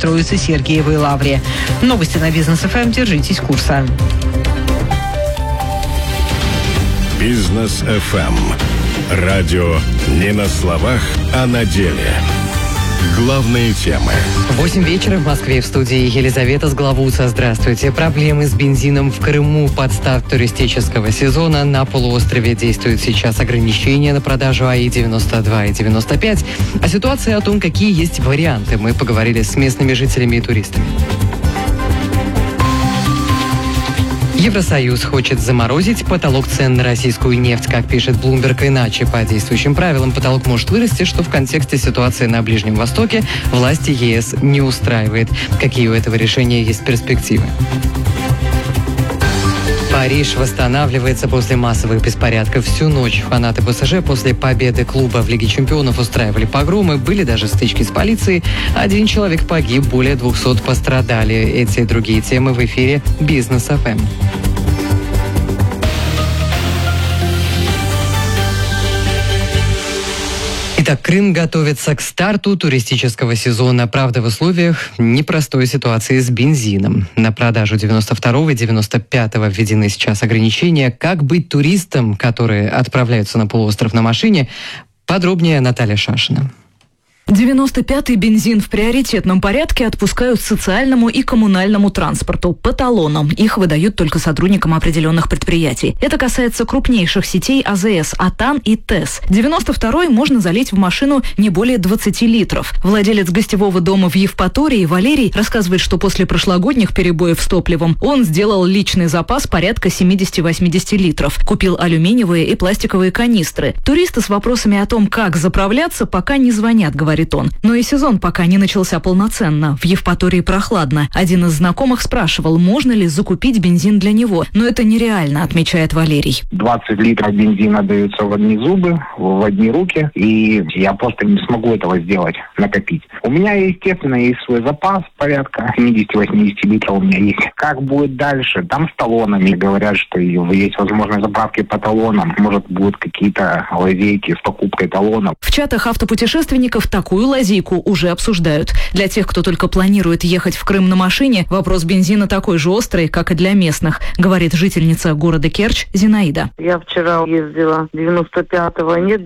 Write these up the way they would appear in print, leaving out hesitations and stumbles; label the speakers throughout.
Speaker 1: Троице, Сергиевой Лавре. Новости на Бизнес ФМ. Держитесь курса.
Speaker 2: Бизнес ФМ. Радио не на словах, а на деле. Главные темы.
Speaker 3: 8 вечера в Москве, в студии Елизавета Сглавуца. Здравствуйте. Проблемы с бензином в Крыму под старт туристического сезона. На полуострове действуют сейчас ограничения на продажу АИ-92 и 95. О ситуации, о том, какие есть варианты, мы поговорили с местными жителями и туристами. Евросоюз хочет заморозить потолок цен на российскую нефть. Как пишет Bloomberg, иначе по действующим правилам потолок может вырасти, что в контексте ситуации на Ближнем Востоке власти ЕС не устраивает. Какие у этого решения есть перспективы? Париж восстанавливается после массовых беспорядков. Всю ночь фанаты ПСЖ после победы клуба в Лиге чемпионов устраивали погромы, были даже стычки с полицией. 1 человек погиб, более 200 пострадали. Эти и другие темы в эфире Бизнес ФМ. Итак, Крым готовится к старту туристического сезона. Правда, в условиях непростой ситуации с бензином. На продажу 92-го и 95-го введены сейчас ограничения. Как быть туристам, которые отправляются на полуостров на машине? Подробнее Наталья Шашина.
Speaker 4: 95-й бензин в приоритетном порядке отпускают социальному и коммунальному транспорту по талонам. Их выдают только сотрудникам определенных предприятий. Это касается крупнейших сетей АЗС, АТАН и ТЭС. 92-й можно залить в машину не более 20 литров. Владелец гостевого дома в Евпатории Валерий рассказывает, что после прошлогодних перебоев с топливом он сделал личный запас порядка 70-80 литров. Купил алюминиевые и пластиковые канистры. Туристы с вопросами о том, как заправляться, пока не звонят, говорит он. Но и сезон пока не начался полноценно. В Евпатории прохладно. Один из знакомых спрашивал, можно ли закупить бензин для него. Но это нереально, отмечает Валерий.
Speaker 5: 20 литров бензина даются в одни зубы, в одни руки. И я просто не смогу этого сделать, накопить. У меня, естественно, есть свой запас, порядка 70-80 литров у меня есть. Как будет дальше? Там с талонами говорят, что есть возможность заправки по талонам. Может, будут какие-то лазейки с покупкой талонов.
Speaker 4: В чатах автопутешественников такую лазейку уже обсуждают. Для тех, кто только планирует ехать в Крым на машине, вопрос бензина такой же острый, как и для местных, говорит жительница города Керчь Зинаида.
Speaker 6: Я вчера ездила, 95-го нет,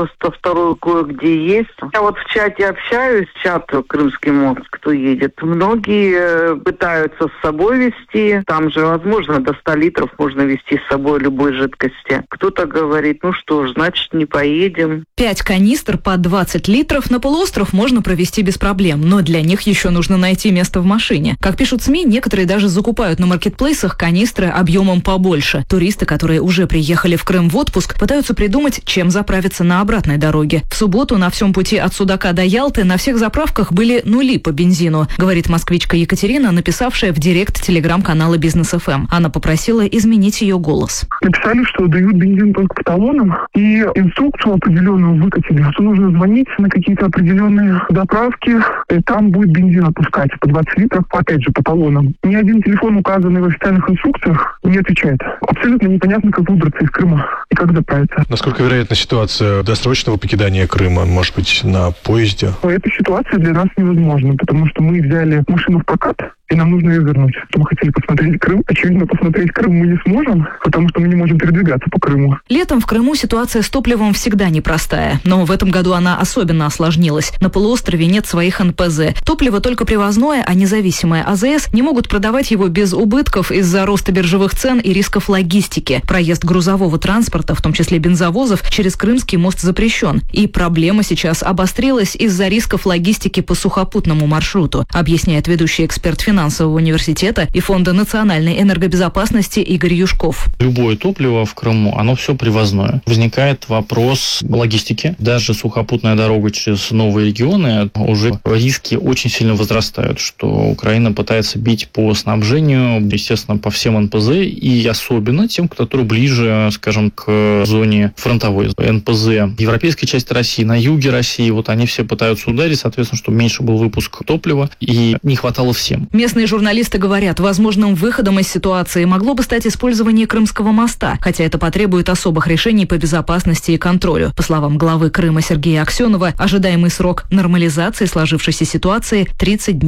Speaker 6: 92-й кое-где есть. Я вот в чате общаюсь, чат Крымский мост, кто едет. Многие пытаются с собой везти. Там же, возможно, до 100 литров можно везти с собой любой жидкости. Кто-то говорит, ну что ж, значит, не поедем.
Speaker 4: 5 канистр по 20 литров на полуостров можно провести без проблем, но для них еще нужно найти место в машине. Как пишут СМИ, некоторые даже закупают на маркетплейсах канистры объемом побольше. Туристы, которые уже приехали в Крым в отпуск, пытаются придумать, чем заправиться на обратной дороге. В субботу на всем пути от Судака до Ялты на всех заправках были нули по бензину, говорит москвичка Екатерина, написавшая в директ телеграм-канала Бизнес ФМ. Она попросила изменить ее голос.
Speaker 7: Написали, что дают бензин только по талонам, и инструкцию определенную выкатили, что нужно звонить на какие-то определенные заправки, и там будет бензин отпускать по 20 литров, опять же, по талонам. Ни один телефон, указанный в официальных инструкциях, не отвечает. Абсолютно непонятно, как выбраться из Крыма и как заправиться.
Speaker 8: Насколько вероятна ситуация досрочного покидания Крыма, может быть, на поезде?
Speaker 7: Эта ситуация для нас невозможна, потому что мы взяли машину в прокат, и нам нужно ее вернуть. Мы хотели посмотреть Крым. Очевидно, посмотреть Крым мы не сможем, потому что мы не можем передвигаться по Крыму.
Speaker 4: Летом в Крыму ситуация с топливом всегда непростая, но в этом году она особенно осложнилась. На полуострове нет своих НПЗ. Топливо только привозное, а независимое АЗС не могут продавать его без убытков из-за роста биржевых цен и рисков логистики. Проезд грузового транспорта, в том числе бензовозов, через Крымский мост запрещен. И проблема сейчас обострилась из-за рисков логистики по сухопутному маршруту, объясняет ведущий эксперт финансового университета и Фонда национальной энергобезопасности Игорь Юшков.
Speaker 9: Любое топливо в Крыму, оно все привозное. Возникает вопрос логистики. Даже сухопутная дорога через новые регионы, уже риски очень сильно возрастают, что Украина пытается бить по снабжению, естественно, по всем НПЗ, и особенно тем, которые ближе, скажем, к зоне фронтовой. НПЗ европейской части России, на юге России, вот они все пытаются ударить, соответственно, чтобы меньше был выпуск топлива, и не хватало всем.
Speaker 4: Местные журналисты говорят, возможным выходом из ситуации могло бы стать использование Крымского моста, хотя это потребует особых решений по безопасности и контролю. По словам главы Крыма Сергея Аксенова, ожидаемый срок нормализации сложившейся ситуации – 30 дней.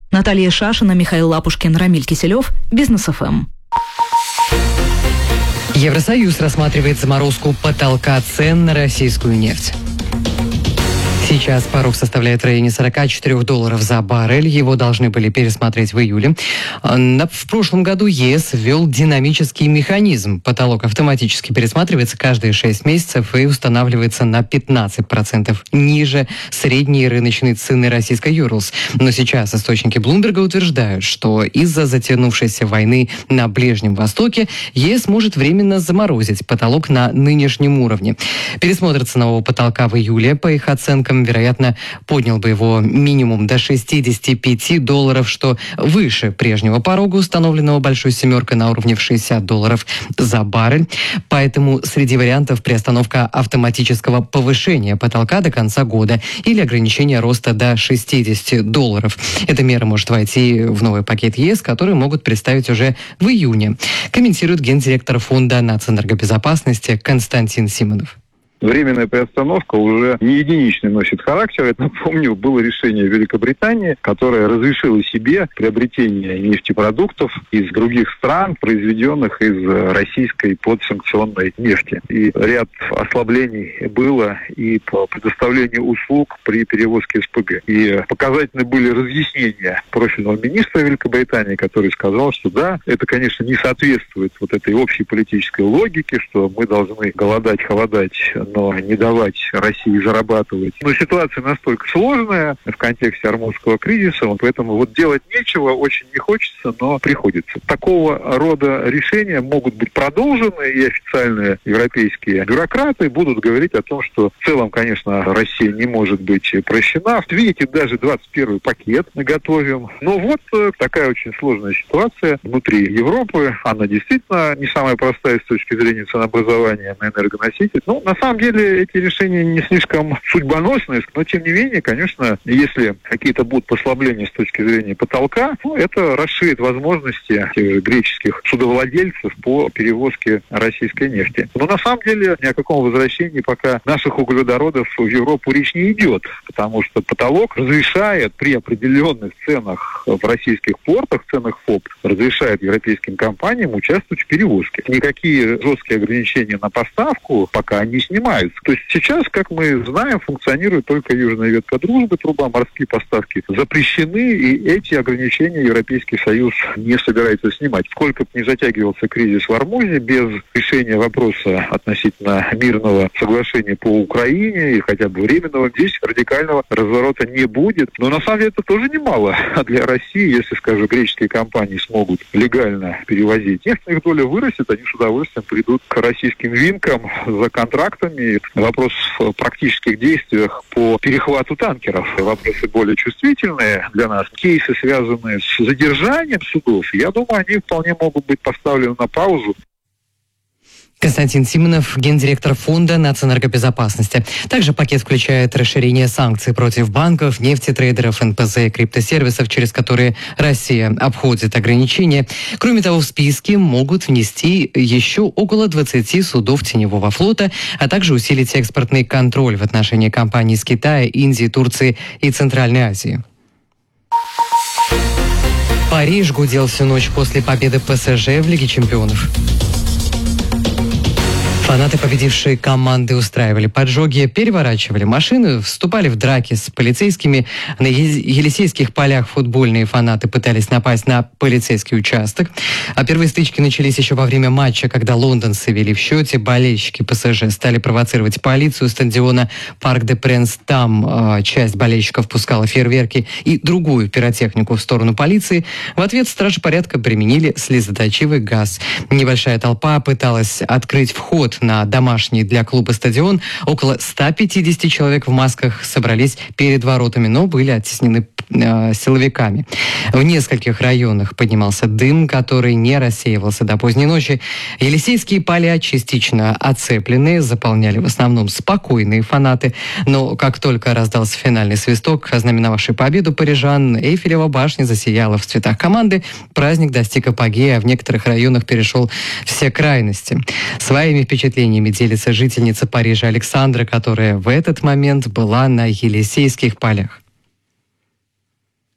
Speaker 4: Наталья Шашина, Михаил Лапушкин, Рамиль Киселев. Бизнес ФМ.
Speaker 3: Евросоюз рассматривает заморозку потолка цен на российскую нефть. Сейчас порог составляет в районе $44 за баррель. Его должны были пересмотреть в июле. В прошлом году ЕС ввел динамический механизм. Потолок автоматически пересматривается каждые 6 месяцев и устанавливается на 15% ниже средней рыночной цены российской Юрлс. Но сейчас источники Блумберга утверждают, что из-за затянувшейся войны на Ближнем Востоке ЕС может временно заморозить потолок на нынешнем уровне. Пересмотр ценового потолка в июле, по их оценкам, вероятно, поднял бы его минимум до $65, что выше прежнего порога, установленного Большой семеркой на уровне в $60 за баррель. Поэтому среди вариантов приостановка автоматического повышения потолка до конца года или ограничение роста до $60. Эта мера может войти в новый пакет ЕС, который могут представить уже в июне, комментирует гендиректор Фонда нацэнергобезопасности Константин Симонов.
Speaker 10: Временная приостановка уже не единичный носит характер. Это, напомню, было решение Великобритании, которое разрешило себе приобретение нефтепродуктов из других стран, произведенных из российской подсанкционной нефти. И ряд ослаблений было и по предоставлению услуг при перевозке СПГ. И показательны были разъяснения профильного министра Великобритании, который сказал, что да, это, конечно, не соответствует вот этой общей политической логике, что мы должны голодать, холодать, но не давать России зарабатывать. Но ситуация настолько сложная в контексте Ормузского кризиса, поэтому вот делать нечего, очень не хочется, но приходится. Такого рода решения могут быть продолжены, и официальные европейские бюрократы будут говорить о том, что в целом, конечно, Россия не может быть прощена. Видите, даже 21-й пакет мы готовим. Но вот такая очень сложная ситуация внутри Европы. Она действительно не самая простая с точки зрения ценообразования на энергоноситель. Но на самом деле эти решения не слишком судьбоносные, но тем не менее, конечно, если какие-то будут послабления с точки зрения потолка, это расширит возможности тех же греческих судовладельцев по перевозке российской нефти. Но на самом деле ни о каком возвращении пока наших углеводородов в Европу речь не идет, потому что потолок разрешает при определенных ценах в российских портах, ценах ФОП, разрешает европейским компаниям участвовать в перевозке. Никакие жесткие ограничения на поставку пока не снимаются. То есть сейчас, как мы знаем, функционирует только южная ветка дружбы, труба, морские поставки запрещены, и эти ограничения Европейский Союз не собирается снимать. Сколько бы ни затягивался кризис в Ормузе, без решения вопроса относительно мирного соглашения по Украине и хотя бы временного, здесь радикального разворота не будет. Но на самом деле это тоже немало для России, если, скажем, греческие компании смогут легально перевозить нефть, их доля вырастет, они с удовольствием придут к российским винкам за контрактами. Вопрос в практических действиях по перехвату танкеров. Вопросы более чувствительные для нас. Кейсы, связанные с задержанием судов, я думаю, они вполне могут быть поставлены на паузу.
Speaker 3: Константин Симонов, гендиректор Фонда нацэнергобезопасности. Также пакет включает расширение санкций против банков, нефтетрейдеров, НПЗ и криптосервисов, через которые Россия обходит ограничения. Кроме того, в списке могут внести еще около 20 судов теневого флота, а также усилить экспортный контроль в отношении компаний из Китая, Индии, Турции и Центральной Азии. Париж гудел всю ночь после победы ПСЖ в Лиге чемпионов. Фанаты победившей команды устраивали поджоги, переворачивали машины, вступали в драки с полицейскими. На Елисейских полях футбольные фанаты пытались напасть на полицейский участок. А первые стычки начались еще во время матча, когда лондонцы вели в счете. Болельщики ПСЖ стали провоцировать полицию у стадиона Парк де Пренс. Там часть болельщиков пускала фейерверки и другую пиротехнику в сторону полиции. В ответ стражи порядка применили слезоточивый газ. Небольшая толпа пыталась открыть вход на домашний для клуба стадион. Около 150 человек в масках собрались перед воротами, но были оттеснены силовиками. В нескольких районах поднимался дым, который не рассеивался до поздней ночи. Елисейские поля частично оцеплены, заполняли в основном спокойные фанаты. Но как только раздался финальный свисток, ознаменовавший победу парижан, Эйфелева башня засияла в цветах команды. Праздник достиг апогея, а в некоторых районах перешел все крайности. Своими впечатлениями делится жительница Парижа Александра, которая в этот момент была на Елисейских полях.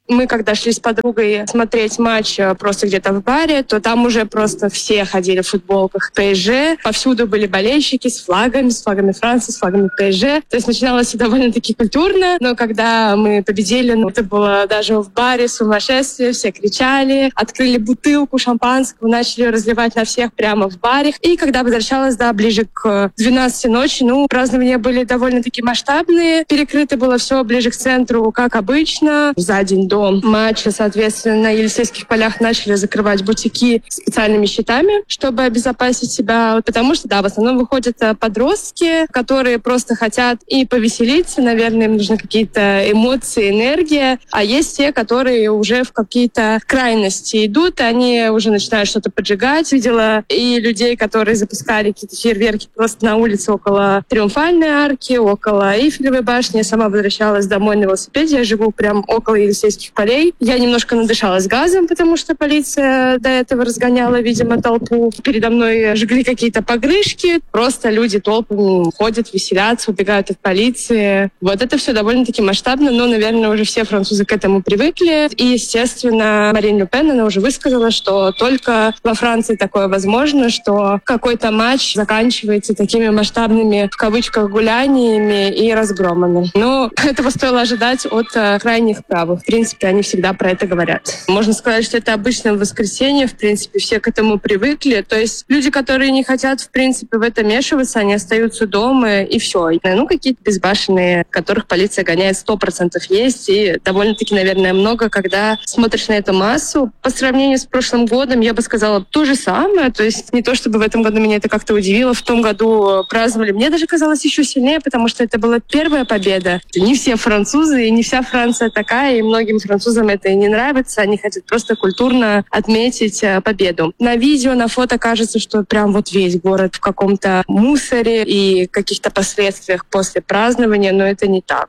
Speaker 11: Мы, когда шли с подругой смотреть матч просто где-то в баре, то там уже просто все ходили в футболках ПСЖ. Повсюду были болельщики с флагами Франции, с флагами ПСЖ. То есть начиналось все довольно-таки культурно, но когда мы победили, это было даже в баре сумасшествие, все кричали, открыли бутылку шампанского, начали разливать на всех прямо в баре. И когда возвращалась, ближе к 12 ночи, празднования были довольно-таки масштабные. Перекрыто было все ближе к центру, как обычно. За день до матча, соответственно, на Елисейских полях начали закрывать бутики специальными щитами, чтобы обезопасить себя. Потому что, в основном выходят подростки, которые просто хотят и повеселиться, наверное, им нужны какие-то эмоции, энергия. А есть те, которые уже в какие-то крайности идут, и они уже начинают что-то поджигать. Видела и людей, которые запускали какие-то фейерверки просто на улице около Триумфальной арки, около Эйфелевой башни. Я сама возвращалась домой на велосипеде, я живу прям около Елисейских полей. Я немножко надышалась газом, потому что полиция до этого разгоняла, видимо, толпу. Передо мной жгли какие-то погрышки. Просто люди толпами ходят, веселятся, убегают от полиции. Вот это все довольно-таки масштабно, но, наверное, уже все французы к этому привыкли. И, естественно, Марин Ле Пен, она уже высказала, что только во Франции такое возможно, что какой-то матч заканчивается такими масштабными, в кавычках, гуляниями и разгромами. Но этого стоило ожидать от крайних правых. В принципе, они всегда про это говорят. Можно сказать, что это обычное воскресенье. В принципе, все к этому привыкли. То есть люди, которые не хотят, в принципе, в это вмешиваться, они остаются дома и все. Какие-то безбашенные, которых полиция гоняет, 100% есть. И довольно-таки, наверное, много, когда смотришь на эту массу. По сравнению с прошлым годом, я бы сказала, то же самое. То есть не то, чтобы в этом году меня это как-то удивило. В том году праздновали. Мне даже казалось еще сильнее, потому что это была первая победа. Не все французы и не вся Франция такая, и многим французам это и не нравится. Они хотят просто культурно отметить победу. На видео, на фото кажется, что прям вот весь город в каком-то мусоре и каких-то последствиях после празднования, но это не так.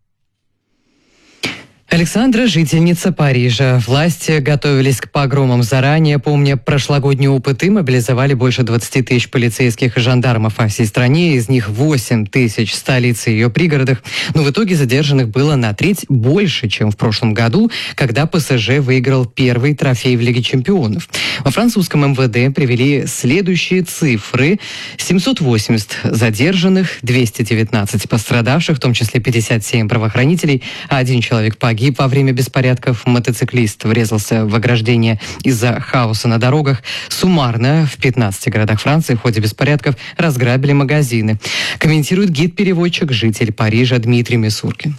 Speaker 3: Александра – жительница Парижа. Власти готовились к погромам заранее. Помня прошлогодний опыт, и мобилизовали больше 20 тысяч полицейских и жандармов по всей стране. Из них 8 тысяч в столице и ее пригородах. Но в итоге задержанных было на треть больше, чем в прошлом году, когда ПСЖ выиграл первый трофей в Лиге чемпионов. Во французском МВД привели следующие цифры. 780 задержанных, 219 пострадавших, в том числе 57 правоохранителей, а 1 человек погиб во время беспорядков. Мотоциклист врезался в ограждение из-за хаоса на дорогах. Суммарно в 15 городах Франции в ходе беспорядков разграбили магазины. Комментирует гид-переводчик, житель Парижа Дмитрий Мисуркин.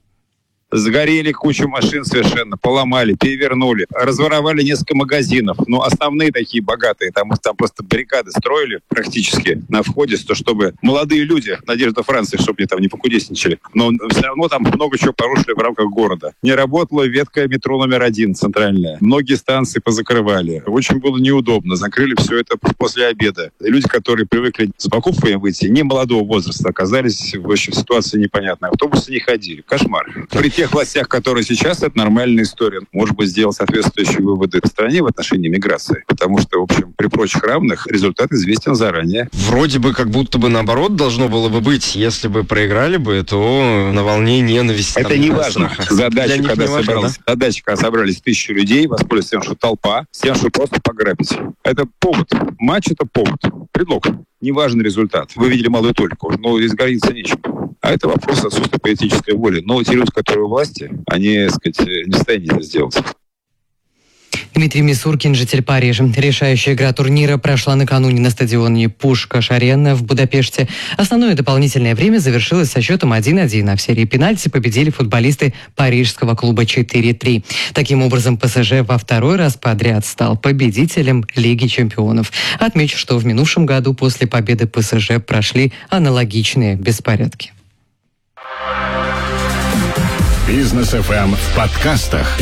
Speaker 12: Сгорели кучу машин совершенно, поломали, перевернули, разворовали несколько магазинов. Основные такие богатые, там просто баррикады строили практически на входе, чтобы молодые люди, надежда Франции, чтобы они там не покудесничали. Но все равно там много чего порушили в рамках города. Не работала ветка метро номер 1 центральная. Многие станции позакрывали. Очень было неудобно. Закрыли все это после обеда. Люди, которые привыкли с покупками выйти, не молодого возраста, оказались в ситуации непонятной. Автобусы не ходили. Кошмар. При тех властях, которые сейчас, это нормальная история. Может быть, сделал соответствующие выводы в стране в отношении миграции. Потому что, в общем, при прочих равных результат известен заранее.
Speaker 13: Вроде бы как будто бы наоборот должно было бы быть. Если бы проиграли бы, то на волне ненависти.
Speaker 12: Это не важно. Задача, когда собрались 1000 людей, воспользовались тем, что толпа, с тем, что просто пограбить. Это повод. Матч — это повод. Предлог. Неважный результат. Вы видели малую только, но здесь гордиться нечем. А это вопрос отсутствия политической воли. Но те люди, которые у власти, они, не в состоянии это сделать.
Speaker 3: Дмитрий Мисуркин, житель Парижа. Решающая игра турнира прошла накануне на стадионе Пушкаш-Арена в Будапеште. Основное дополнительное время завершилось со счетом 1-1, а в серии пенальти победили футболисты парижского клуба 4-3. Таким образом, ПСЖ во второй раз подряд стал победителем Лиги чемпионов. Отмечу, что в минувшем году после победы ПСЖ прошли аналогичные беспорядки.
Speaker 2: Бизнес ФМ в подкастах.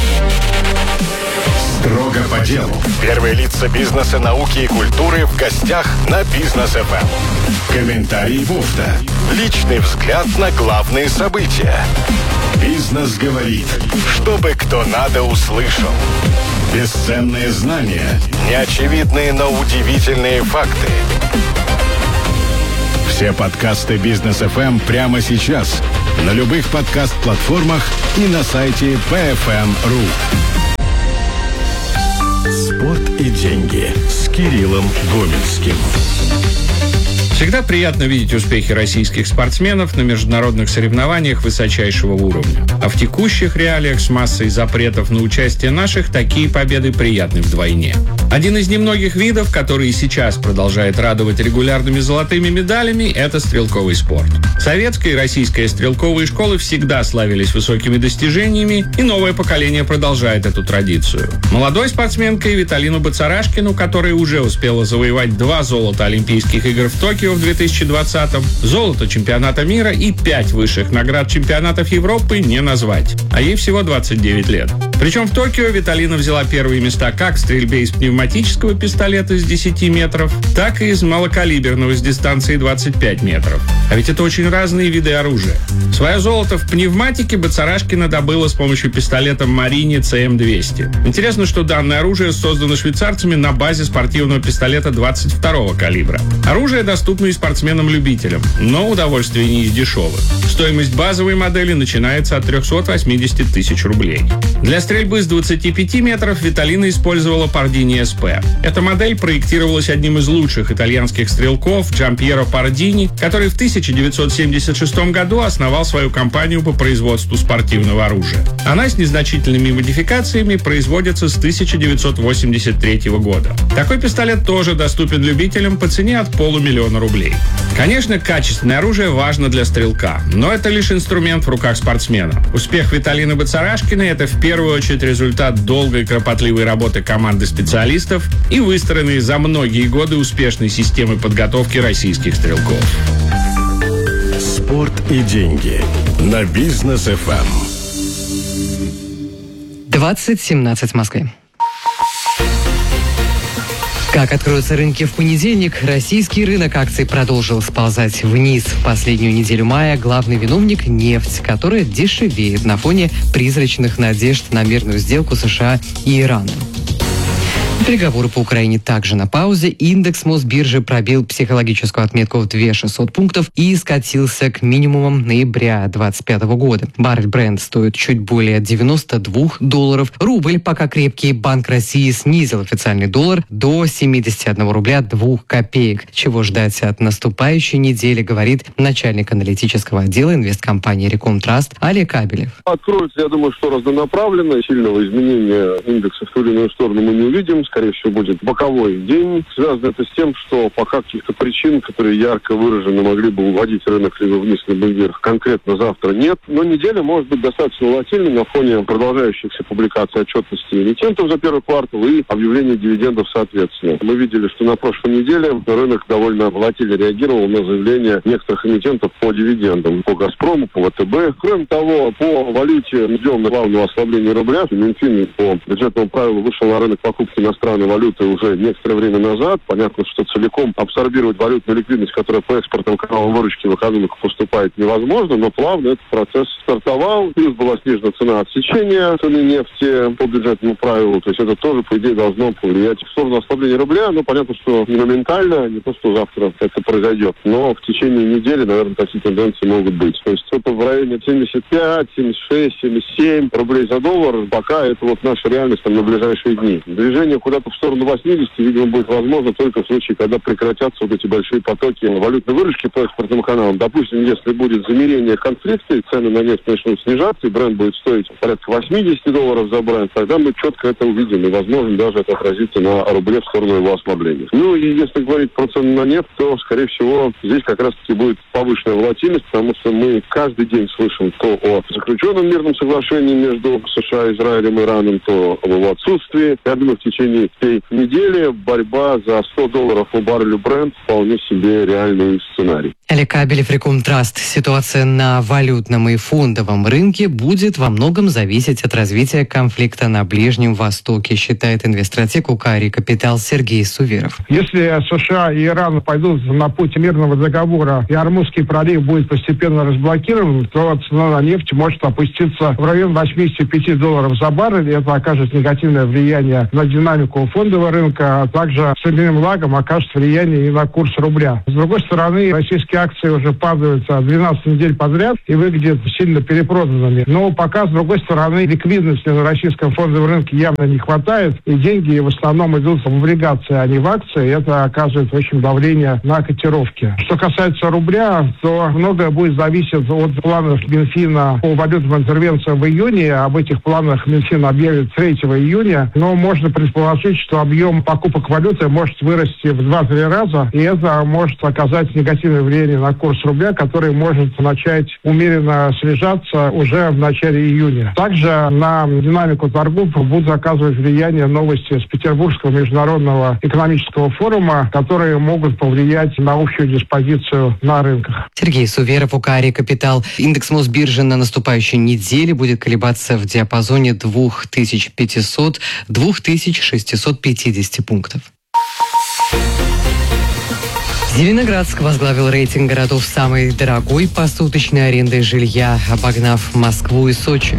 Speaker 2: Строго по делу. Первые лица бизнеса, науки и культуры в гостях на Бизнес ФМ. Комментарий Вовта. Личный взгляд на главные события. Бизнес говорит, чтобы кто надо услышал. Бесценные знания, неочевидные, но удивительные факты. Все подкасты Бизнес ФМ прямо сейчас на любых подкаст-платформах и на сайте PFM.ru. Спорт и деньги с Кириллом Гомельским.
Speaker 14: Всегда приятно видеть успехи российских спортсменов на международных соревнованиях высочайшего уровня. А в текущих реалиях с массой запретов на участие наших такие победы приятны вдвойне. Один из немногих видов, который сейчас продолжает радовать регулярными золотыми медалями, это стрелковый спорт. Советская и российская стрелковые школы всегда славились высокими достижениями, и новое поколение продолжает эту традицию. Молодой спортсменке Виталину Бацарашкину, которая уже успела завоевать 2 золота Олимпийских игр в Токио в 2020-м, золото чемпионата мира и 5 высших наград чемпионатов Европы не назвать. А ей всего 29 лет. Причем в Токио Виталина взяла первые места как в стрельбе из пневматического пистолета с 10 метров, так и из малокалиберного с дистанции 25 метров. А ведь это очень разные виды оружия. Свое золото в пневматике Бацарашкина добыла с помощью пистолета Марини CM200. Интересно, что данное оружие создано швейцарцами на базе спортивного пистолета 22-го калибра. Оружие доступно и спортсменам-любителям, но удовольствие не из дешевых. Стоимость базовой модели начинается от 380 тысяч рублей. Для стрельбы с 25 метров Виталина использовала Пардини СП. Эта модель проектировалась одним из лучших итальянских стрелков Джампьеро Пардини, который в 1976 году основал свою компанию по производству спортивного оружия. Она с незначительными модификациями производится с 1983 года. Такой пистолет тоже доступен любителям по цене от $500 000 рублей. Конечно, качественное оружие важно для стрелка, но это лишь инструмент в руках спортсмена. Успех Виталины Бацарашкиной – это в первую очередь результат долгой и кропотливой работы команды специалистов и выстроенной за многие годы успешной системы подготовки российских стрелков.
Speaker 2: Спорт и деньги на Бизнес ФМ.
Speaker 3: 20:17 в Москве. Как откроются рынки в понедельник, российский рынок акций продолжил сползать вниз. В последнюю неделю мая главный виновник – нефть, которая дешевеет на фоне призрачных надежд на мирную сделку США и Ирана. Переговоры по Украине также на паузе. Индекс Мосбиржи пробил психологическую отметку в 2600 пунктов и скатился к минимумам ноября 2025 года. Баррель Brent стоит чуть более $92. Рубль пока крепкий. Банк России снизил официальный доллар до 71 рубля 2 копеек. Чего ждать от наступающей недели, говорит начальник аналитического отдела инвесткомпании Рекомтраст Олег Кабелев.
Speaker 15: Откроется, я думаю, что разнонаправленно. Сильного изменения индекса в ту или иную сторону мы не увидим. Скорее всего, будет боковой день. Связано это с тем, что пока каких-то причин, которые ярко выражены, могли бы уводить рынок либо вниз, либо вверх, конкретно завтра нет. Но неделя может быть достаточно волатильной на фоне продолжающихся публикаций отчетности эмитентов за первый квартал и объявления дивидендов соответственно. Мы видели, что на прошлой неделе рынок довольно волатильно реагировал на заявления некоторых эмитентов по дивидендам. По «Газпрому», по ВТБ. Кроме того, по валюте ждем главного ослабления рубля. Минфин по бюджетному правилу вышел на рынок покупки иностранной валюты уже некоторое время назад. Понятно, что целиком абсорбировать валютную ликвидность, которая по экспортным каналам выручки в экономику поступает, невозможно, но плавно этот процесс стартовал. Плюс была снижена цена отсечения цены нефти по бюджетному правилу. То есть это тоже, по идее, должно повлиять в сторону ослабления рубля. Но понятно, что не моментально, не то, что завтра это произойдет. Но в течение недели, наверное, такие тенденции могут быть. То есть что-то в районе 75, 76, 77 рублей за доллар. Пока это вот наша реальность на ближайшие дни. Движение куда-то в сторону 80, видимо, будет возможно только в случае, когда прекратятся вот эти большие потоки валютной выручки по экспортным каналам. Допустим, если будет замерение конфликта, и цены на нефть начнут снижаться, и бренд будет стоить порядка $80 за бренд, тогда мы четко это увидим, и, возможно, даже это отразится на рубле в сторону его ослабления. Ну, и если говорить про цены на нефть, то, скорее всего, здесь как раз-таки будет повышенная волатильность, потому что мы каждый день слышим то о заключенном мирном соглашении между США, Израилем и Ираном, то об его отсутствии. Я думаю, в течение этой недели борьба за $100 по баррелю Brent вполне себе реальный сценарий.
Speaker 3: Олег Кабелев, Рекомтраст. Ситуация на валютном и фондовом рынке будет во многом зависеть от развития конфликта на Ближнем Востоке, считает инвестстратег УК «Капитал» Сергей Суверов.
Speaker 16: Если США и Иран пойдут на путь мирного договора и Ормузский пролив будет постепенно разблокирован, то цена на нефть может опуститься в район $85 за баррель, и это окажет негативное влияние на динамику динамику фондового рынка, а также с одним лагом окажет влияние и на курс рубля. С другой стороны, российские акции уже падают 12 недель подряд и выглядят сильно перепроданными. Но пока, с другой стороны, ликвидности на российском фондовом рынке явно не хватает, и деньги в основном идут в облигации, а не в акции. Это оказывает очень давление на котировки. Что касается рубля, то многое будет зависеть от планов Минфина по валютным интервенциям в июне. Об этих планах Минфин объявит 3 июня. Но можно предположить, что объем покупок валюты может вырасти в 2-3 раза, и это может оказать негативное влияние на курс рубля, который может начать умеренно снижаться уже в начале июня. Также на динамику торгов будут оказывать влияние новости с Петербургского международного экономического форума, которые могут повлиять на общую диспозицию на рынках.
Speaker 3: Сергей Суверов, УКАРИ Капитал. Индекс Мосбиржи на наступающей неделе будет колебаться в диапазоне 2500-2650 пунктов. Зеленоградск возглавил рейтинг городов с самой дорогой посуточной арендой жилья, обогнав Москву и Сочи.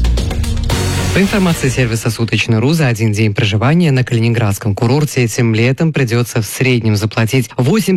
Speaker 3: По информации сервиса «Суточно.ру», за один день проживания на калининградском курорте этим летом придется в среднем заплатить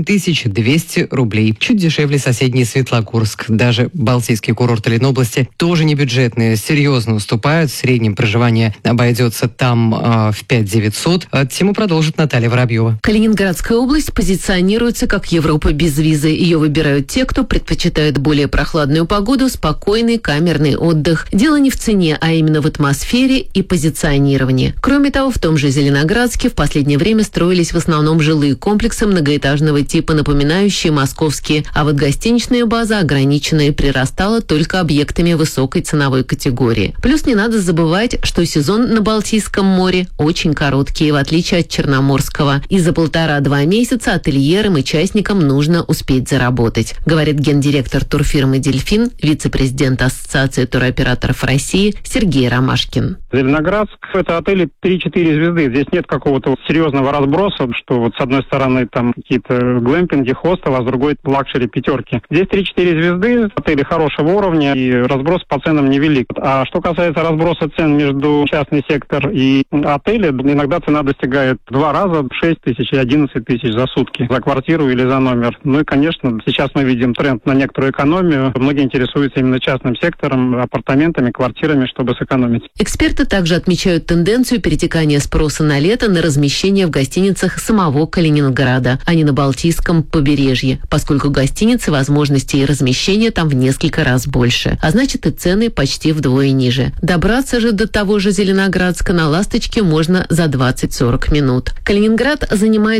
Speaker 3: 8200 рублей. Чуть дешевле соседний Светлогорск. Даже балтийские курорты Ленобласти тоже не бюджетные, серьезно уступают. В среднем проживание обойдется там в 5900. Тему продолжит Наталья Воробьева.
Speaker 17: Калининградская область позиционируется как Европа без визы. Ее выбирают те, кто предпочитает более прохладную погоду, спокойный камерный отдых. Дело не в цене, а именно в атмосфере и позиционировании. Кроме того, в том же Зеленоградске в последнее время строились в основном жилые комплексы многоэтажного типа, напоминающие московские, а вот гостиничная база ограничена и прирастала только объектами высокой ценовой категории. Плюс не надо забывать, что сезон на Балтийском море очень короткий, в отличие от Черноморского. И за 1,5-2 месяца ательерам и частникам нужно успеть заработать, говорит гендиректор турфирмы «Дельфин», вице-президент Ассоциации туроператоров России Сергей Ромашкин.
Speaker 18: Зеленоградск – это отели 3-4 звезды. Здесь нет какого-то серьезного разброса, что вот с одной стороны там какие-то глэмпинги, хостелы, а с другой лакшери пятерки. Здесь 3-4 звезды, отели хорошего уровня, и разброс по ценам невелик. А что касается разброса цен между частный сектор и отели, иногда цена достигает 2 раза 6 тысяч и 11 тысяч за сутки, за квартиру или за номер. Ну и, конечно, сейчас мы видим тренд на некоторую экономию. Многие интересуются именно частным сектором, апартаментами, квартирами, чтобы сэкономить.
Speaker 17: Эксперты также отмечают тенденцию перетекания спроса на лето на размещение в гостиницах самого Калининграда, а не на Балтийском побережье, поскольку гостиницы возможностей размещения там в несколько раз больше, а значит и цены почти вдвое ниже. Добраться же до того же Зеленоградска на «Ласточке» можно за 20-40 минут. Калининград занимает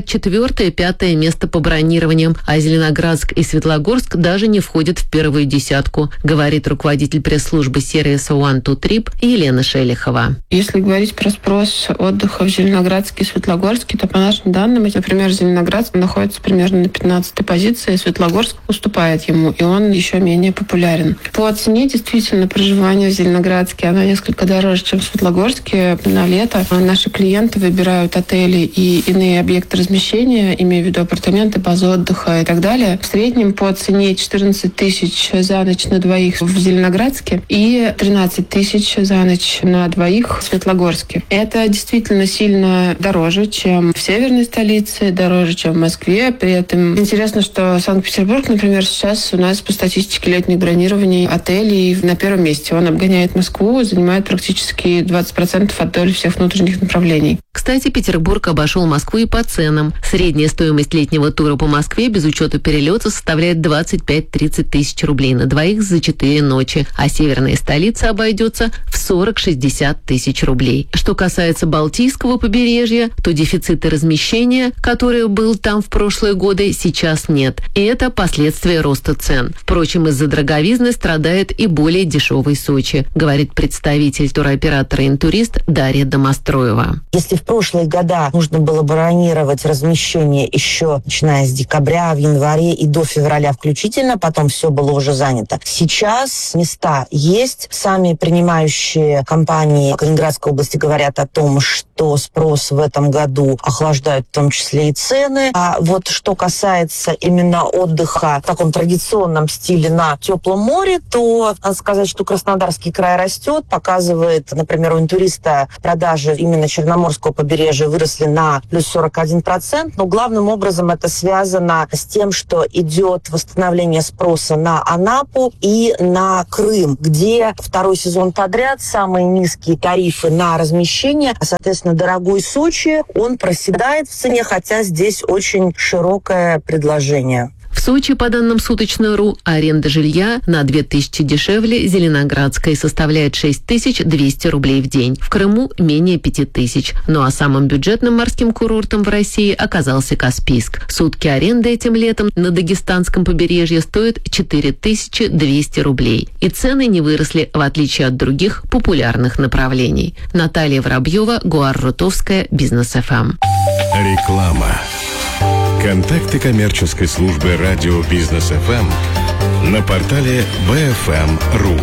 Speaker 17: 4-5 место по бронированиям, а Зеленоградск и Светлогорск даже не входят в первую десятку, говорит руководитель пресс-службы сервиса One to Trip Елена Шелихова.
Speaker 19: Если говорить про спрос отдыха в Зеленоградске и Светлогорске, то по нашим данным, например, Зеленоградск находится примерно на 15-й позиции, Светлогорск уступает ему, и он еще менее популярен. По цене действительно проживание в Зеленоградске, оно несколько дороже, чем в Светлогорске на лето. Наши клиенты выбирают отели и иные объекты размещения, имея в виду апартаменты, базу отдыха и так далее. В среднем по цене 14 тысяч за ночь на двоих в Зеленоградске и 13 тысяч за ночь на двоих в Светлогорске. Это действительно сильно дороже, чем в северной столице, дороже, чем в Москве. При этом интересно, что Санкт-Петербург, например, сейчас у нас по статистике летних бронирований отелей на первом месте. Он обгоняет Москву, занимает практически 20% от доли всех внутренних направлений.
Speaker 17: Кстати, Петербург обошел Москву и по ценам. Средняя стоимость летнего тура по Москве без учета перелета составляет 25-30 тысяч рублей на двоих за 4 ночи, а северная столица обойдется в 40-60 тысяч рублей. Что касается Балтийского побережья, то дефицита размещения, который был там в прошлые годы, сейчас нет. И это последствия роста цен. Впрочем, из-за дороговизны страдает и более дешевый Сочи, говорит представитель туроператора «Интурист» Дарья Домостроева.
Speaker 20: Если в прошлые года нужно было бронировать размещение еще начиная с декабря, в январе и до февраля включительно, потом все было уже занято. Сейчас места есть. Сами принимающие компании Калининградской области говорят о том, что что спрос в этом году охлаждает в том числе и цены. А вот что касается именно отдыха в таком традиционном стиле на теплом море, то надо сказать, что Краснодарский край растет, показывает, например, у интуриста продажи именно Черноморского побережья выросли на плюс 41%, но главным образом это связано с тем, что идет восстановление спроса на Анапу и на Крым, где второй сезон подряд самые низкие тарифы на размещение, а, соответственно, дорогой Сочи, он проседает в цене, хотя здесь очень широкое предложение.
Speaker 17: В Сочи, по данным Суточной.ру, аренда жилья на 2000 дешевле Зеленоградской составляет 6200 рублей в день. В Крыму менее 5000. Ну а самым бюджетным морским курортом в России оказался Каспийск. Сутки аренды этим летом на дагестанском побережье стоят 4200 рублей. И цены не выросли, в отличие от других популярных направлений. Наталья Воробьева, Гуар Рутовская, Бизнес ФМ.
Speaker 2: Реклама. Контакты коммерческой службы радио Бизнес ФМ на портале bfm.ru.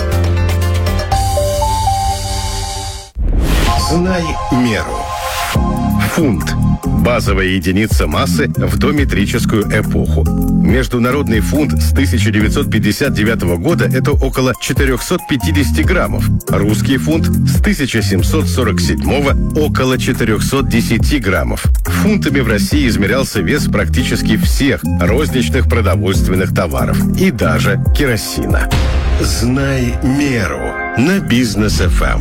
Speaker 2: Знай меру. Фунт. Базовая единица массы в дометрическую эпоху. Международный фунт с 1959 года – это около 450 граммов. Русский фунт с 1747 – около 410 граммов. Фунтами в России измерялся вес практически всех розничных продовольственных товаров и даже керосина. Знай меру на Бизнес ФМ.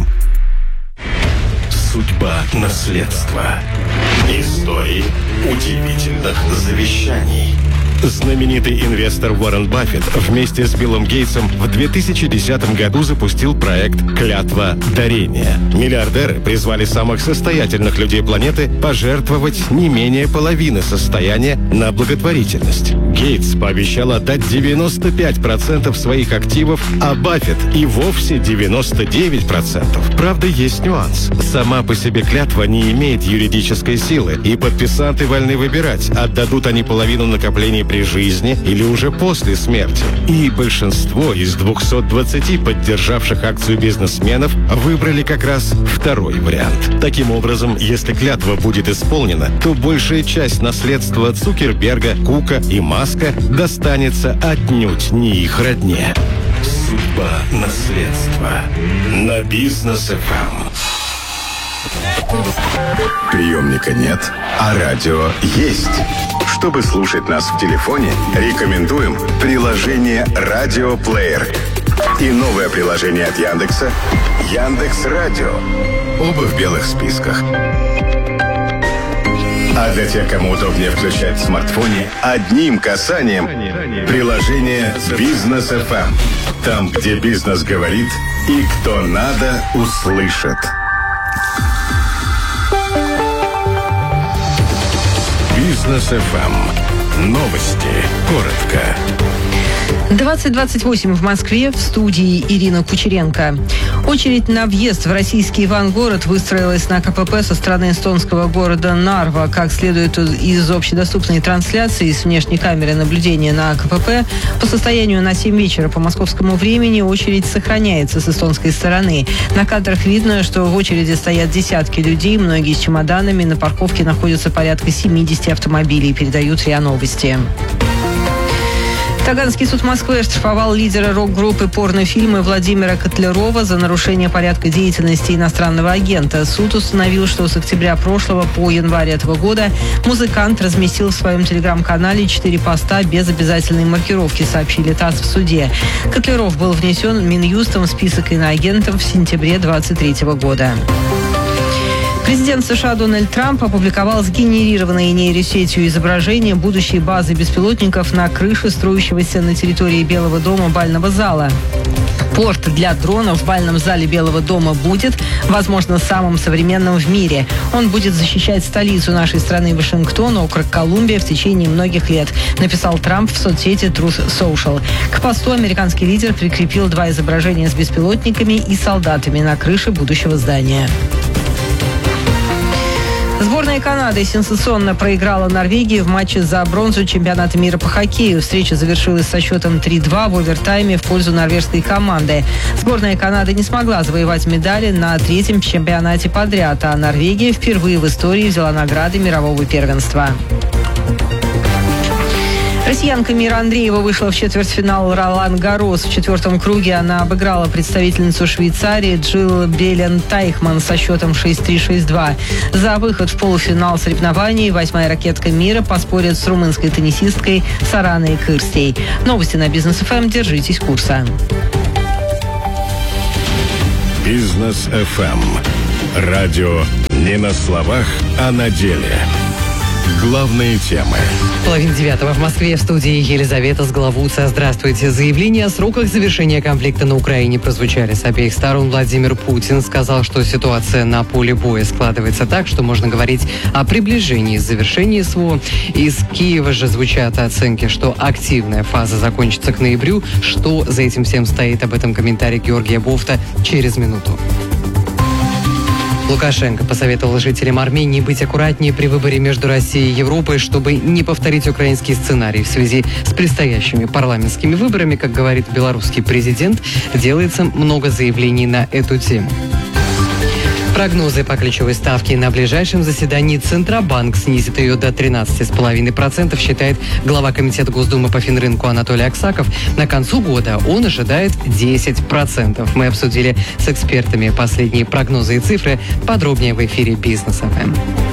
Speaker 2: Судьба наследства. Истории удивительных завещаний. Знаменитый инвестор Уоррен Баффет вместе с Биллом Гейтсом в 2010 году запустил проект «Клятва дарения». Миллиардеры призвали самых состоятельных людей планеты пожертвовать не менее половины состояния на благотворительность. Гейтс пообещал отдать 95% своих активов, а Баффет и вовсе 99%. Правда, есть нюанс. Сама по себе клятва не имеет юридической силы, и подписанты вольны выбирать, отдадут они половину накоплений при жизни или уже после смерти. И большинство из 220 поддержавших акцию бизнесменов выбрали как раз второй вариант. Таким образом, если клятва будет исполнена, то большая часть наследства Цукерберга, Кука и Маска достанется отнюдь не их родне. Судьба наследства на Бизнес ФМ. Приемника нет, а радио есть. Чтобы слушать нас в телефоне, рекомендуем приложение «Радиоплеер» и новое приложение от Яндекса «Яндекс.Радио». Оба в белых списках. А для тех, кому удобнее включать в смартфоне, одним касанием приложение «Бизнес ФМ». Там, где бизнес говорит и кто надо, услышит. Бизнес ФМ. Новости. Коротко.
Speaker 1: 20:28 в Москве, в студии Ирина Кучеренко. Очередь на въезд в российский Ивангород выстроилась на КПП со стороны эстонского города Нарва. Как следует из общедоступной трансляции с внешней камеры наблюдения на КПП, по состоянию на 7 вечера по московскому времени очередь сохраняется с эстонской стороны. На кадрах видно, что в очереди стоят десятки людей, многие с чемоданами. На парковке находится порядка 70 автомобилей, передают РИА Новости. Таганский суд Москвы оштрафовал лидера рок-группы порнофильмы Владимира Котлярова за нарушение порядка деятельности иностранного агента. Суд установил, что с октября прошлого по январь этого года музыкант разместил в своем телеграм-канале 4 поста без обязательной маркировки, сообщили ТАСС в суде. Котляров был внесен Минюстом в список иноагентов в сентябре 2023 года. Президент США Дональд Трамп опубликовал сгенерированные нейросетью изображения будущей базы беспилотников на крыше строящегося на территории Белого дома бального зала. Порт для дронов в бальном зале Белого дома будет, возможно, самым современным в мире. Он будет защищать столицу нашей страны Вашингтон, округ Колумбия в течение многих лет, написал Трамп в соцсети Truth Social. К посту американский лидер прикрепил 2 изображения с беспилотниками и солдатами на крыше будущего здания. Сборная Сборная Канады сенсационно проиграла Норвегии в матче за бронзу чемпионата мира по хоккею. Встреча завершилась со счетом 3-2 в овертайме в пользу норвежской команды. Сборная Канады не смогла завоевать медали на третьем чемпионате подряд, а Норвегия впервые в истории взяла награды мирового первенства. Россиянка Мира Андреева вышла в четвертьфинал Ролан-Гаррос. В четвертом круге она обыграла представительницу Швейцарии Джилл Белен-Тайхман со счетом 6-3-6-2. За выход в полуфинал соревнований 8-я ракетка мира поспорит с румынской теннисисткой Сараной Кырстей. Новости на Бизнес ФМ. Держитесь курса.
Speaker 2: Бизнес ФМ. Радио не на словах, а на деле. Главные темы.
Speaker 3: 8:30 в Москве. В студии Елизавета Сглавуца. Здравствуйте. Заявления о сроках завершения конфликта на Украине прозвучали с обеих сторон. Владимир Путин сказал, что ситуация на поле боя складывается так, что можно говорить о приближении завершения СВО. Из Киева же звучат оценки, что активная фаза закончится к ноябрю. Что за этим всем стоит? Об этом комментарий Георгия Бофта через минуту. Лукашенко посоветовал жителям Армении быть аккуратнее при выборе между Россией и Европой, чтобы не повторить украинский сценарий. В связи с предстоящими парламентскими выборами, как говорит белорусский президент, делается много заявлений на эту тему. Прогнозы по ключевой ставке. На ближайшем заседании Центробанк снизит ее до 13,5%, считает глава комитета Госдумы по финрынку Анатолий Аксаков. На концу года он ожидает 10%. Мы обсудили с экспертами последние прогнозы и цифры. Подробнее в эфире Бизнес ФМ.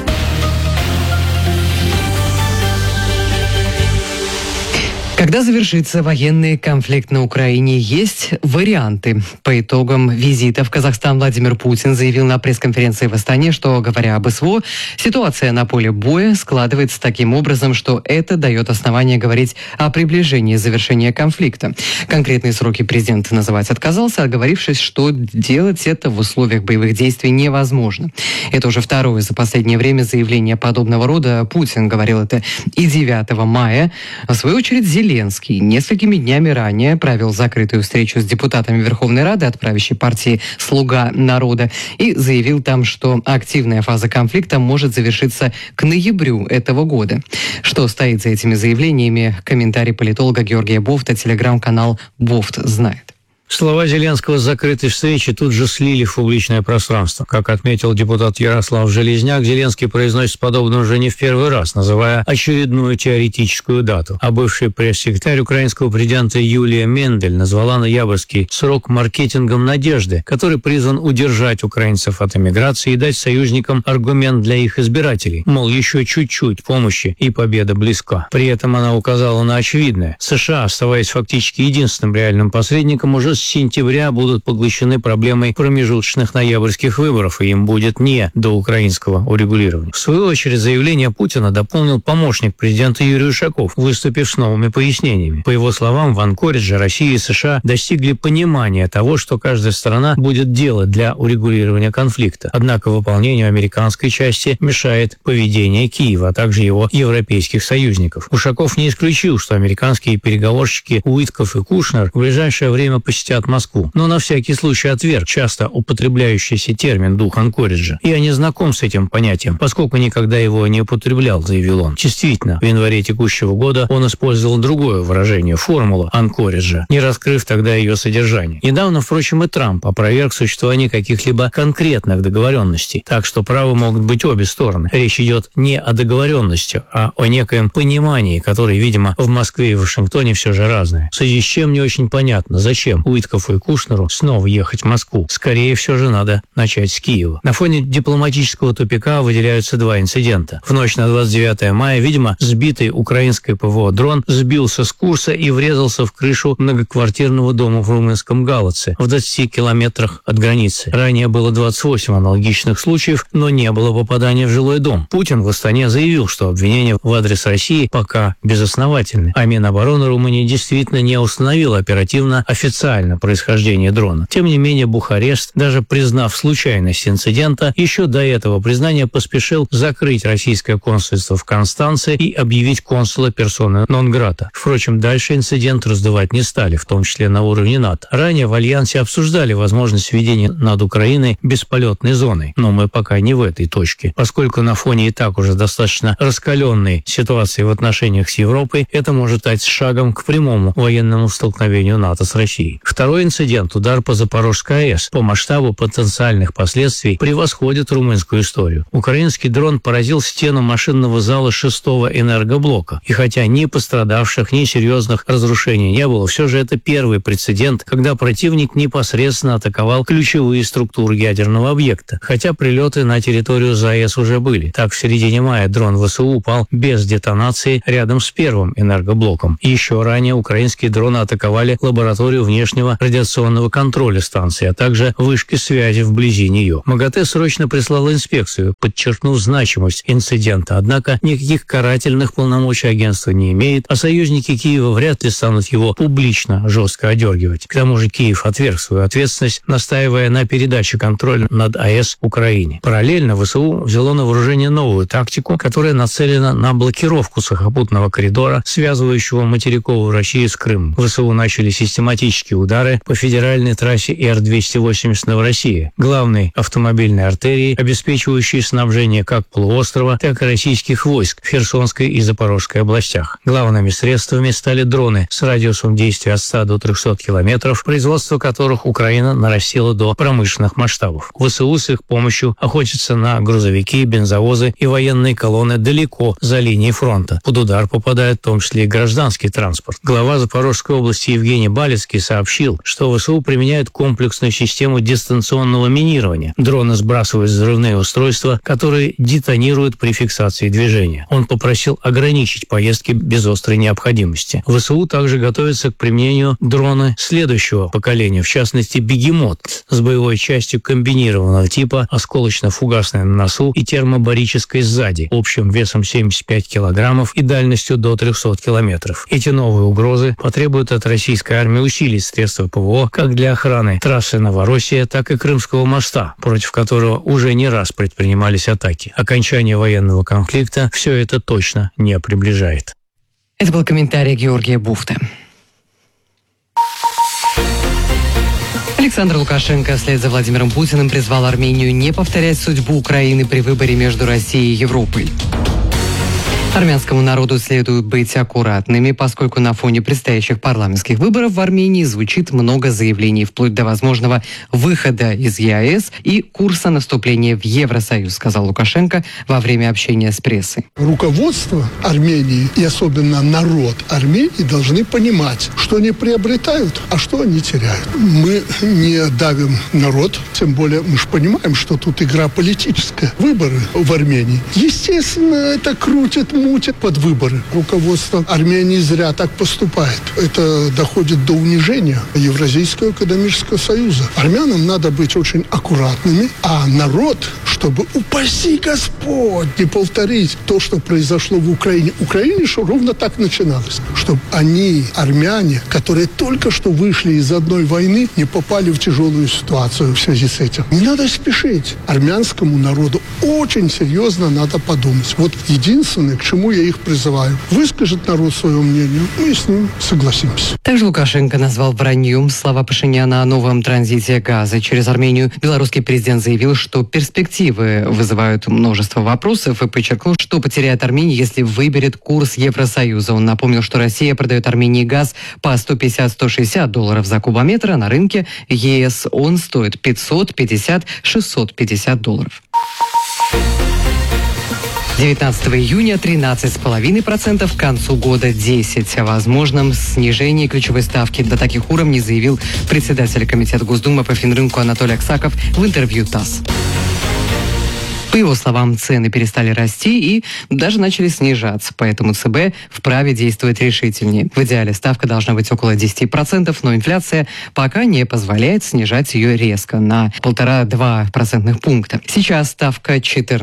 Speaker 3: Когда завершится военный конфликт на Украине, есть варианты. По итогам визита в Казахстан Владимир Путин заявил на пресс-конференции в Астане, что, говоря об СВО, ситуация на поле боя складывается таким образом, что это дает основание говорить о приближении завершения конфликта. Конкретные сроки президент называть отказался, оговорившись, что делать это в условиях боевых действий невозможно. Это уже второе за последнее время заявление подобного рода. Путин говорил это и 9 мая. В свою очередь, Зеленский несколькими днями ранее провел закрытую встречу с депутатами Верховной Рады от правящей партии «Слуга народа» и заявил там, что активная фаза конфликта может завершиться к ноябрю этого года. Что стоит за этими заявлениями? Комментарий политолога Георгия Бофта, телеграм-канал «Бофт знает».
Speaker 21: Слова Зеленского с закрытой встречи тут же слили в публичное пространство. Как отметил депутат Ярослав Железняк, Зеленский произносит подобное уже не в первый раз, называя очередную теоретическую дату. А бывший пресс-секретарь украинского президента Юлия Мендель назвала ноябрьский срок маркетингом надежды, который призван удержать украинцев от эмиграции и дать союзникам аргумент для их избирателей. Мол, еще чуть-чуть помощи и победа близка. При этом она указала на очевидное. США, оставаясь фактически единственным реальным посредником, уже с сентября будут поглощены проблемой промежуточных ноябрьских выборов, и им будет не до украинского урегулирования. В свою очередь, заявление Путина дополнил помощник президента Юрий Ушаков, выступив с новыми пояснениями. По его словам, в Анкоридже Россия и США достигли понимания того, что каждая сторона будет делать для урегулирования конфликта. Однако выполнению американской части мешает поведение Киева, а также его европейских союзников. Ушаков не исключил, что американские переговорщики Уитков и Кушнер в ближайшее время посетят Москву, но на всякий случай отверг часто употребляющийся термин «дух Анкориджа». «Я не знаком с этим понятием, поскольку никогда его не употреблял», заявил он. Действительно, в январе текущего года он использовал другое выражение – формулу Анкориджа, не раскрыв тогда ее содержание. Недавно, впрочем, и Трамп опроверг существование каких-либо конкретных договоренностей, так что правы могут быть обе стороны. Речь идет не о договоренности, а о некоем понимании, которое, видимо, в Москве и Вашингтоне все же разное. В связи с чем не очень понятно, зачем Уиткову и Кушнеру снова ехать в Москву. Скорее все же надо начать с Киева. На фоне дипломатического тупика выделяются два инцидента. В ночь на 29 мая, видимо, сбитый украинской ПВО дрон сбился с курса и врезался в крышу многоквартирного дома в румынском Галаце, в 20 километрах от границы. Ранее было 28 аналогичных случаев, но не было попадания в жилой дом. Путин в Астане заявил, что обвинения в адрес России пока безосновательны, а Минобороны Румынии действительно не установила оперативно официально официально происхождение дрона. Тем не менее, Бухарест, даже признав случайность инцидента, еще до этого признания поспешил закрыть российское консульство в Констанце и объявить консула персона нон-грата. Впрочем, дальше инцидент раздувать не стали, в том числе на уровне НАТО. Ранее в Альянсе обсуждали возможность введения над Украиной бесполетной зоны, но мы пока не в этой точке. Поскольку на фоне и так уже достаточно раскаленной ситуации в отношениях с Европой, это может стать шагом к прямому военному столкновению НАТО с Россией. Второй инцидент – удар по Запорожской АЭС. По масштабу потенциальных последствий превосходит румынскую историю. Украинский дрон поразил стену машинного зала 6-го энергоблока. И хотя ни пострадавших, ни серьезных разрушений не было, все же это первый прецедент, когда противник непосредственно атаковал ключевые структуры ядерного объекта. Хотя прилеты на территорию ЗАЭС уже были. Так, в середине мая дрон ВСУ упал без детонации рядом с первым энергоблоком. И еще ранее украинские дроны атаковали лабораторию внешнего радиационного контроля станции, а также вышки связи вблизи нее. МАГАТЭ срочно прислала инспекцию, подчеркнув значимость инцидента. Однако никаких карательных полномочий агентство не имеет, а союзники Киева вряд ли станут его публично жестко одергивать. К тому же Киев отверг свою ответственность, настаивая на передаче контроля над АЭС Украине. Параллельно ВСУ взяло на вооружение новую тактику, которая нацелена на блокировку сухопутного коридора, связывающего материковую Россию с Крымом. ВСУ начали систематические удары по федеральной трассе Р-280 Новороссия, главной автомобильной артерии, обеспечивающей снабжение как полуострова, так и российских войск в Херсонской и Запорожской областях. Главными средствами стали дроны с радиусом действия от 100 до 300 километров, производство которых Украина нарастила до промышленных масштабов. ВСУ с их помощью охотятся на грузовики, бензовозы и военные колонны далеко за линией фронта. Под удар попадает в том числе и гражданский транспорт. Глава Запорожской области Евгений Балецкий сообщил, что ВСУ применяют комплексную систему дистанционного минирования. Дроны сбрасывают взрывные устройства, которые детонируют при фиксации движения. Он попросил ограничить поездки без острой необходимости. ВСУ также готовится к применению дрона следующего поколения, в частности «Бегемот» с боевой частью комбинированного типа, осколочно-фугасной на носу и термобарической сзади, общим весом 75 килограммов и дальностью до 300 километров. Эти новые угрозы потребуют от российской армии усилить средства ПВО как для охраны трассы Новороссия, так и Крымского моста, против которого уже не раз предпринимались атаки. Окончание военного конфликта все это точно не приближает.
Speaker 3: Это был комментарий Георгия Буфта. Александр Лукашенко вслед за Владимиром Путиным призвал Армению не повторять судьбу Украины при выборе между Россией и Европой. Армянскому народу следует быть аккуратными, поскольку на фоне предстоящих парламентских выборов в Армении звучит много заявлений, вплоть до возможного выхода из ЕАЭС и курса наступления в Евросоюз, сказал Лукашенко во время общения с прессой.
Speaker 5: Руководство Армении и особенно народ Армении должны понимать, что они приобретают, а что они теряют. Мы не давим народ, тем более мы же понимаем, что тут игра политическая. Выборы в Армении. Естественно, это крутит, мутит под выборы. Руководство Армении зря так поступает. Это доходит до унижения Евразийского экономического союза. Армянам надо быть очень аккуратными, а народ, чтобы, упаси Господь, не повторить то, что произошло в Украине. В Украине что ровно так начиналось. Чтобы они, армяне, которые только что вышли из одной войны, не попали в тяжелую ситуацию в связи с этим. Не надо спешить. Армянскому народу очень серьезно надо подумать. Вот единственное, к чему я их призываю. Выскажет народ свое мнение, мы с ним согласимся.
Speaker 3: Также Лукашенко назвал враньем слова Пашиняна о новом транзите газа через Армению. Белорусский президент заявил, что перспективы вызывают множество вопросов и подчеркнул, что потеряет Армения, если выберет курс Евросоюза. Он напомнил, что Россия продает Армении газ по $150-160 за кубометр, а на рынке ЕС он стоит $550-650. 19 июня 13,5%, к концу года 10%. О возможном снижении ключевой ставки до таких уровней заявил председатель Комитета Госдумы по финрынку Анатолий Аксаков в интервью ТАСС. По его словам, цены перестали расти и даже начали снижаться, поэтому ЦБ вправе действовать решительнее. В идеале ставка должна быть около 10%, но инфляция пока не позволяет снижать ее резко на 1,5-2 процентных пункта. Сейчас ставка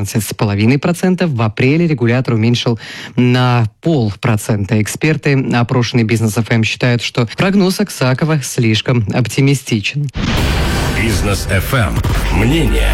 Speaker 3: 14,5%. В апреле регулятор уменьшил на 0,5%. Эксперты, опрошенные Бизнес ФМ, считают, что прогноз Аксакова слишком оптимистичен.
Speaker 2: Бизнес ФМ. Мнение.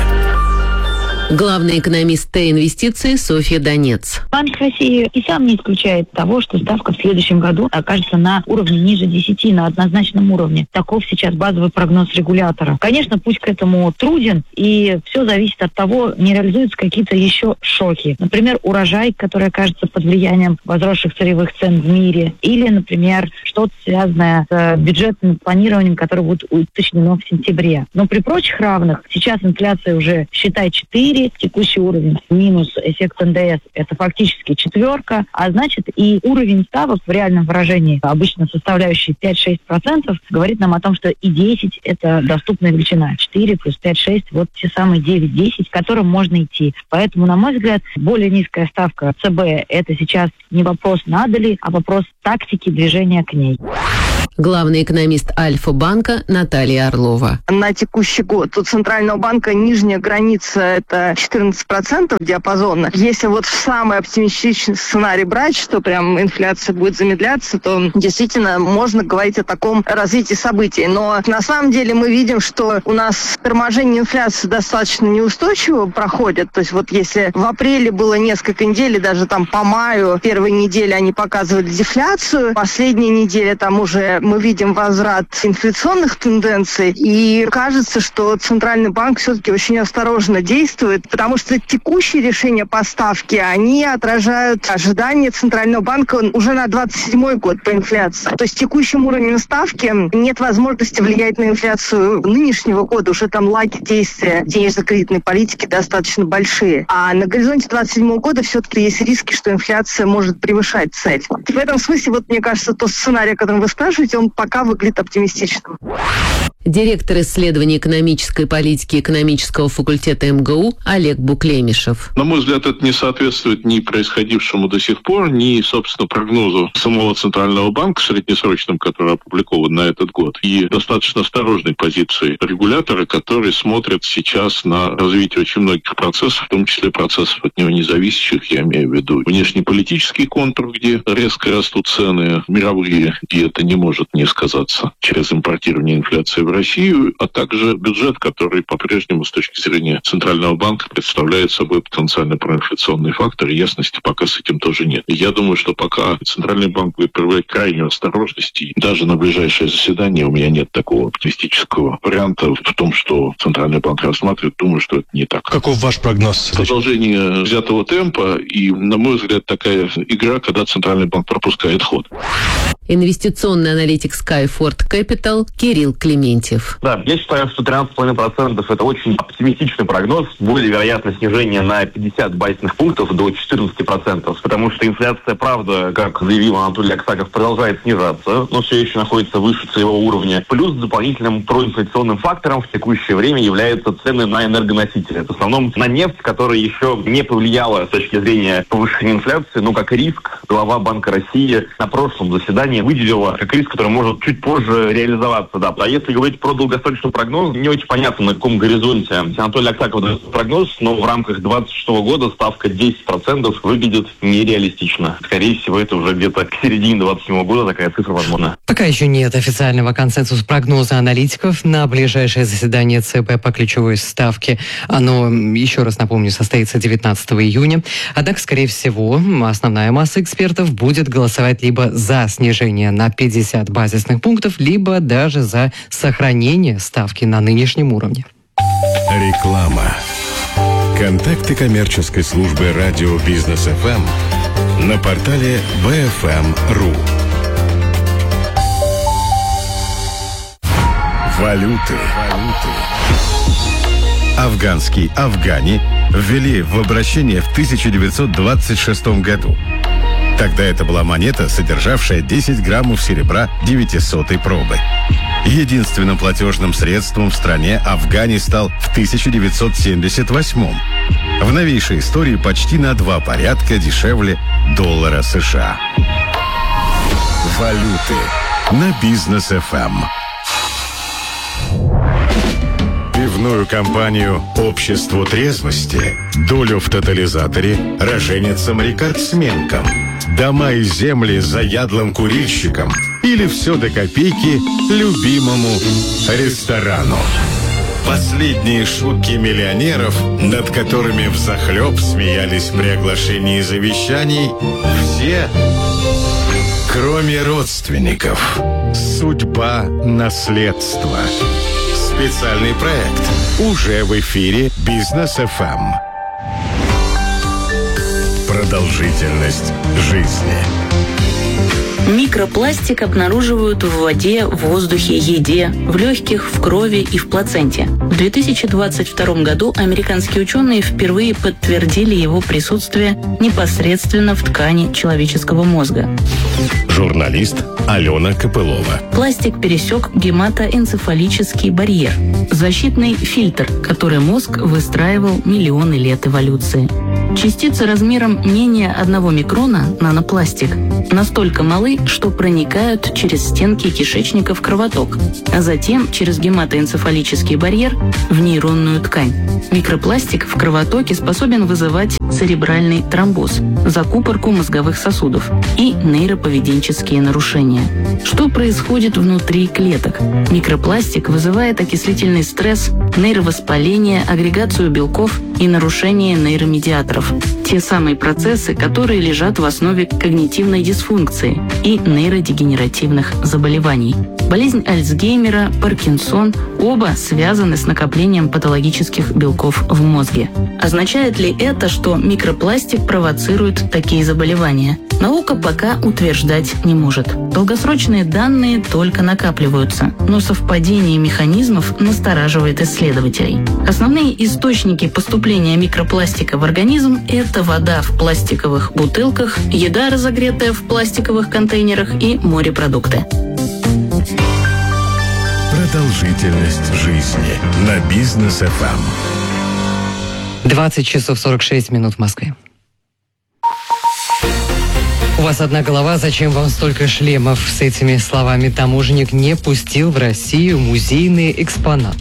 Speaker 17: Главный экономист Т-инвестиции Софья Донец.
Speaker 6: Банк России и сам не исключает того, что ставка в следующем году окажется на уровне ниже 10, на однозначном уровне. Таков сейчас базовый прогноз регулятора. Конечно, путь к этому труден, и все зависит от того, не реализуются какие-то еще шоки. Например, урожай, который окажется под влиянием возросших сырьевых цен в мире, или, например, что-то связанное с бюджетным планированием, которое будет уточнено в сентябре. Но при прочих равных сейчас инфляция уже, считай, 4, текущий уровень минус эффект НДС – это фактически 4, а значит и уровень ставок в реальном выражении, обычно составляющий 5-6%, говорит нам о том, что и 10 – это доступная величина. 4 плюс 5-6 – вот те самые 9-10, к которым можно идти. Поэтому, на мой взгляд, более низкая ставка ЦБ – это сейчас не вопрос надо ли, а вопрос тактики движения к ней.
Speaker 17: Главный экономист Альфа-банка Наталья Орлова.
Speaker 22: На текущий год у Центрального банка нижняя граница – это 14% диапазона. Если вот в самый оптимистичный сценарий брать, что прям инфляция будет замедляться, то действительно можно говорить о таком развитии событий. Но на самом деле мы видим, что у нас торможение инфляции достаточно неустойчиво проходит. То есть вот если в апреле было несколько недель, даже там по маю, первые недели они показывали дефляцию, последние недели там уже мы видим возврат инфляционных тенденций, и кажется, что Центральный банк все-таки очень осторожно действует, потому что текущие решения по ставке, они отражают ожидания Центрального банка уже на 27-й год по инфляции. То есть текущим уровнем ставки нет возможности влиять на инфляцию нынешнего года, уже там лаги действия денежно-кредитной политики достаточно большие. А на горизонте 27-го года все-таки есть риски, что инфляция может превышать цель. В этом смысле, вот мне кажется, тот сценарий, о котором вы спрашиваете, он пока выглядит оптимистичным.
Speaker 17: Директор исследований экономической политики экономического факультета МГУ Олег Буклемишев.
Speaker 23: На мой взгляд, это не соответствует ни происходившему до сих пор, ни, собственно, прогнозу самого Центрального банка среднесрочным, который опубликован на этот год, и достаточно осторожной позиции регулятора, который смотрит сейчас на развитие очень многих процессов, в том числе процессов от него независящих, я имею в виду внешнеполитический контур, где резко растут цены мировые, и это не может не сказаться через импортирование инфляции в Россию, а также бюджет, который по-прежнему с точки зрения Центрального банка представляет собой потенциально проинфляционный фактор, и ясности пока с этим тоже нет. И я думаю, что пока Центральный банк будет проявлять крайнюю осторожность, и даже на ближайшее заседание у меня нет такого оптимистического варианта в том, что Центральный банк рассматривает, думаю, что это не так.
Speaker 8: Каков ваш прогноз?
Speaker 23: Продолжение взятого темпа и, на мой взгляд, такая игра, когда Центральный банк пропускает ход.
Speaker 17: Инвестиционный аналитик Skyford Capital Кирилл Клементьев.
Speaker 24: Да, я считаю, что 13,5% это очень оптимистичный прогноз. Более вероятно снижение на 50 базисных пунктов до 14%, потому что инфляция, правда, как заявил Анатолий Аксаков, продолжает снижаться, но все еще находится выше целевого уровня. Плюс дополнительным проинфляционным фактором в текущее время являются цены на энергоносители. В основном на нефть, которая еще не повлияла с точки зрения повышения инфляции, но как риск глава Банка России на прошлом заседании выделила как риск, который может чуть позже реализоваться. Да. А если говорить про долгосрочный прогноз, не очень понятно, на каком горизонте Анатолий Аксаков дает прогноз, но в рамках 2026 года ставка 10% выглядит нереалистично. Скорее всего, это уже где-то к середине 2027 года такая цифра возможна.
Speaker 3: Пока еще нет официального консенсуса прогноза аналитиков на ближайшее заседание ЦБ по ключевой ставке. Оно, еще раз напомню, состоится 19 июня. Однако, скорее всего, основная масса экспертов будет голосовать либо за снижение на 50 базисных пунктов, либо даже за сохранение ставки на нынешнем уровне.
Speaker 2: Реклама. Контакты коммерческой службы радио Бизнес ФМ на портале BFM.ru. Валюты. Афганский афгани ввели в обращение в 1926 году. Тогда это была монета, содержавшая 10 граммов серебра 900-й пробы. Единственным платежным средством в стране афгани стал в 1978-м. В новейшей истории почти на 2 порядка дешевле доллара США. Валюты на Бизнес FM. Пивную компанию «Обществу трезвости», долю в тотализаторе роженицам-рекордсменкам, дома и земли заядлым курильщикам или все до копейки любимому ресторану. Последние шутки миллионеров, над которыми взахлеб смеялись при оглашении завещаний, все, кроме родственников. Судьба наследства. Специальный проект уже в эфире Бизнес FM. Продолжительность жизни.
Speaker 4: Микропластик обнаруживают в воде, в воздухе, еде, в легких, в крови и в плаценте. В 2022 году американские ученые впервые подтвердили его присутствие непосредственно в ткани человеческого мозга.
Speaker 2: Журналист Алена Копылова.
Speaker 4: Пластик пересек гематоэнцефалический барьер – защитный фильтр, который мозг выстраивал миллионы лет эволюции. Частицы размером менее 1 микрона, нанопластик, настолько малы, что проникают через стенки кишечника в кровоток, а затем через гематоэнцефалический барьер в нейронную ткань. Микропластик в кровотоке способен вызывать церебральный тромбоз, закупорку мозговых сосудов и нейроповеденческие нарушения. Что происходит внутри клеток? Микропластик вызывает окислительный стресс, нейровоспаление, агрегацию белков и нарушение нейромедиаторов. Те самые процессы, которые лежат в основе когнитивной дисфункции и нейродегенеративных заболеваний. Болезнь Альцгеймера, Паркинсон – оба связаны с накоплением патологических белков в мозге. Означает ли это, что микропластик провоцирует такие заболевания? Наука пока утверждать не может. Долгосрочные данные только накапливаются, но совпадение механизмов настораживает исследователей. Основные источники поступления микропластика в организм – это вода в пластиковых бутылках, еда, разогретая в пластиковых контейнерах, и морепродукты.
Speaker 2: Продолжительность жизни на Бизнес FM.
Speaker 3: 20 часов 46 минут в Москве. У вас одна голова, зачем вам столько шлемов? С этими словами таможенник не пустил в Россию музейные экспонаты.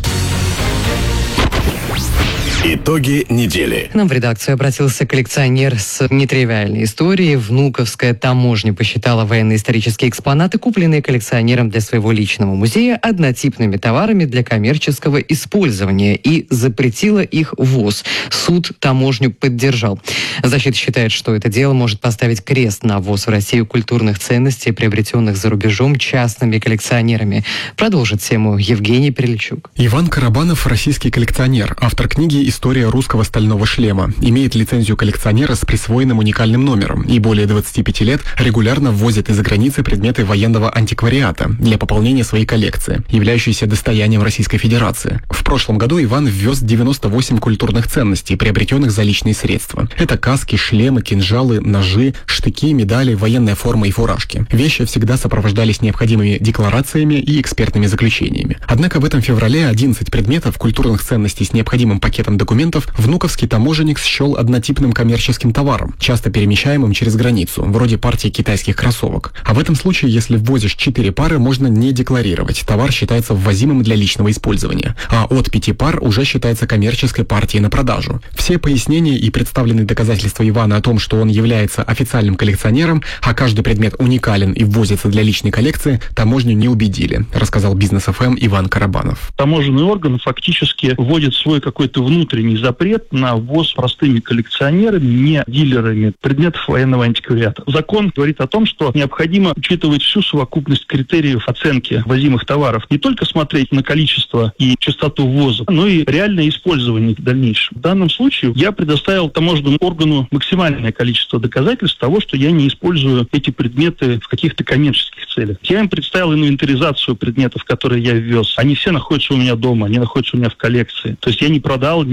Speaker 2: Итоги недели.
Speaker 3: К нам в редакцию обратился коллекционер с нетривиальной историей. Внуковская таможня посчитала военно-исторические экспонаты, купленные коллекционером для своего личного музея, однотипными товарами для коммерческого использования и запретила их ввоз. Суд таможню поддержал. Защита считает, что это дело может поставить крест на ввоз в Россию культурных ценностей, приобретенных за рубежом частными коллекционерами. Продолжит тему Евгений Приличук.
Speaker 7: Иван Карабанов – российский коллекционер, автор книги «История русского стального шлема». Имеет лицензию коллекционера с присвоенным уникальным номером и более 25 лет регулярно ввозит из-за границы предметы военного антиквариата для пополнения своей коллекции, являющейся достоянием Российской Федерации. В прошлом году Иван ввез 98 культурных ценностей, приобретенных за личные средства. Это каски, шлемы, кинжалы, ножи, штыки, медали, военная форма и фуражки. Вещи всегда сопровождались необходимыми декларациями и экспертными заключениями. Однако в этом феврале 11 предметов культурных ценностей с необходимым пакетом документов внуковский таможенник счел однотипным коммерческим товаром, часто перемещаемым через границу, вроде партии китайских кроссовок. А в этом случае, если ввозишь 4 пары, можно не декларировать. Товар считается ввозимым для личного использования. А от 5 пар уже считается коммерческой партией на продажу. Все пояснения и представленные доказательства Ивана о том, что он является официальным коллекционером, а каждый предмет уникален и ввозится для личной коллекции, таможню не убедили, рассказал Бизнес ФМ Иван Карабанов.
Speaker 9: Таможенный орган фактически вводит свой какой-то внутренний запрет на ввоз простыми коллекционерами, не дилерами предметов военного антиквариата. Закон говорит о том, что необходимо учитывать всю совокупность критериев оценки ввозимых товаров. Не только смотреть на количество и частоту ввоза, но и реальное использование в дальнейшем. В данном случае я предоставил таможенному органу максимальное количество доказательств того, что я не использую эти предметы в каких-то коммерческих целях. Я им представил инвентаризацию предметов, которые я ввез. Они все находятся у меня дома, они находятся у меня в коллекции. То есть я не продал,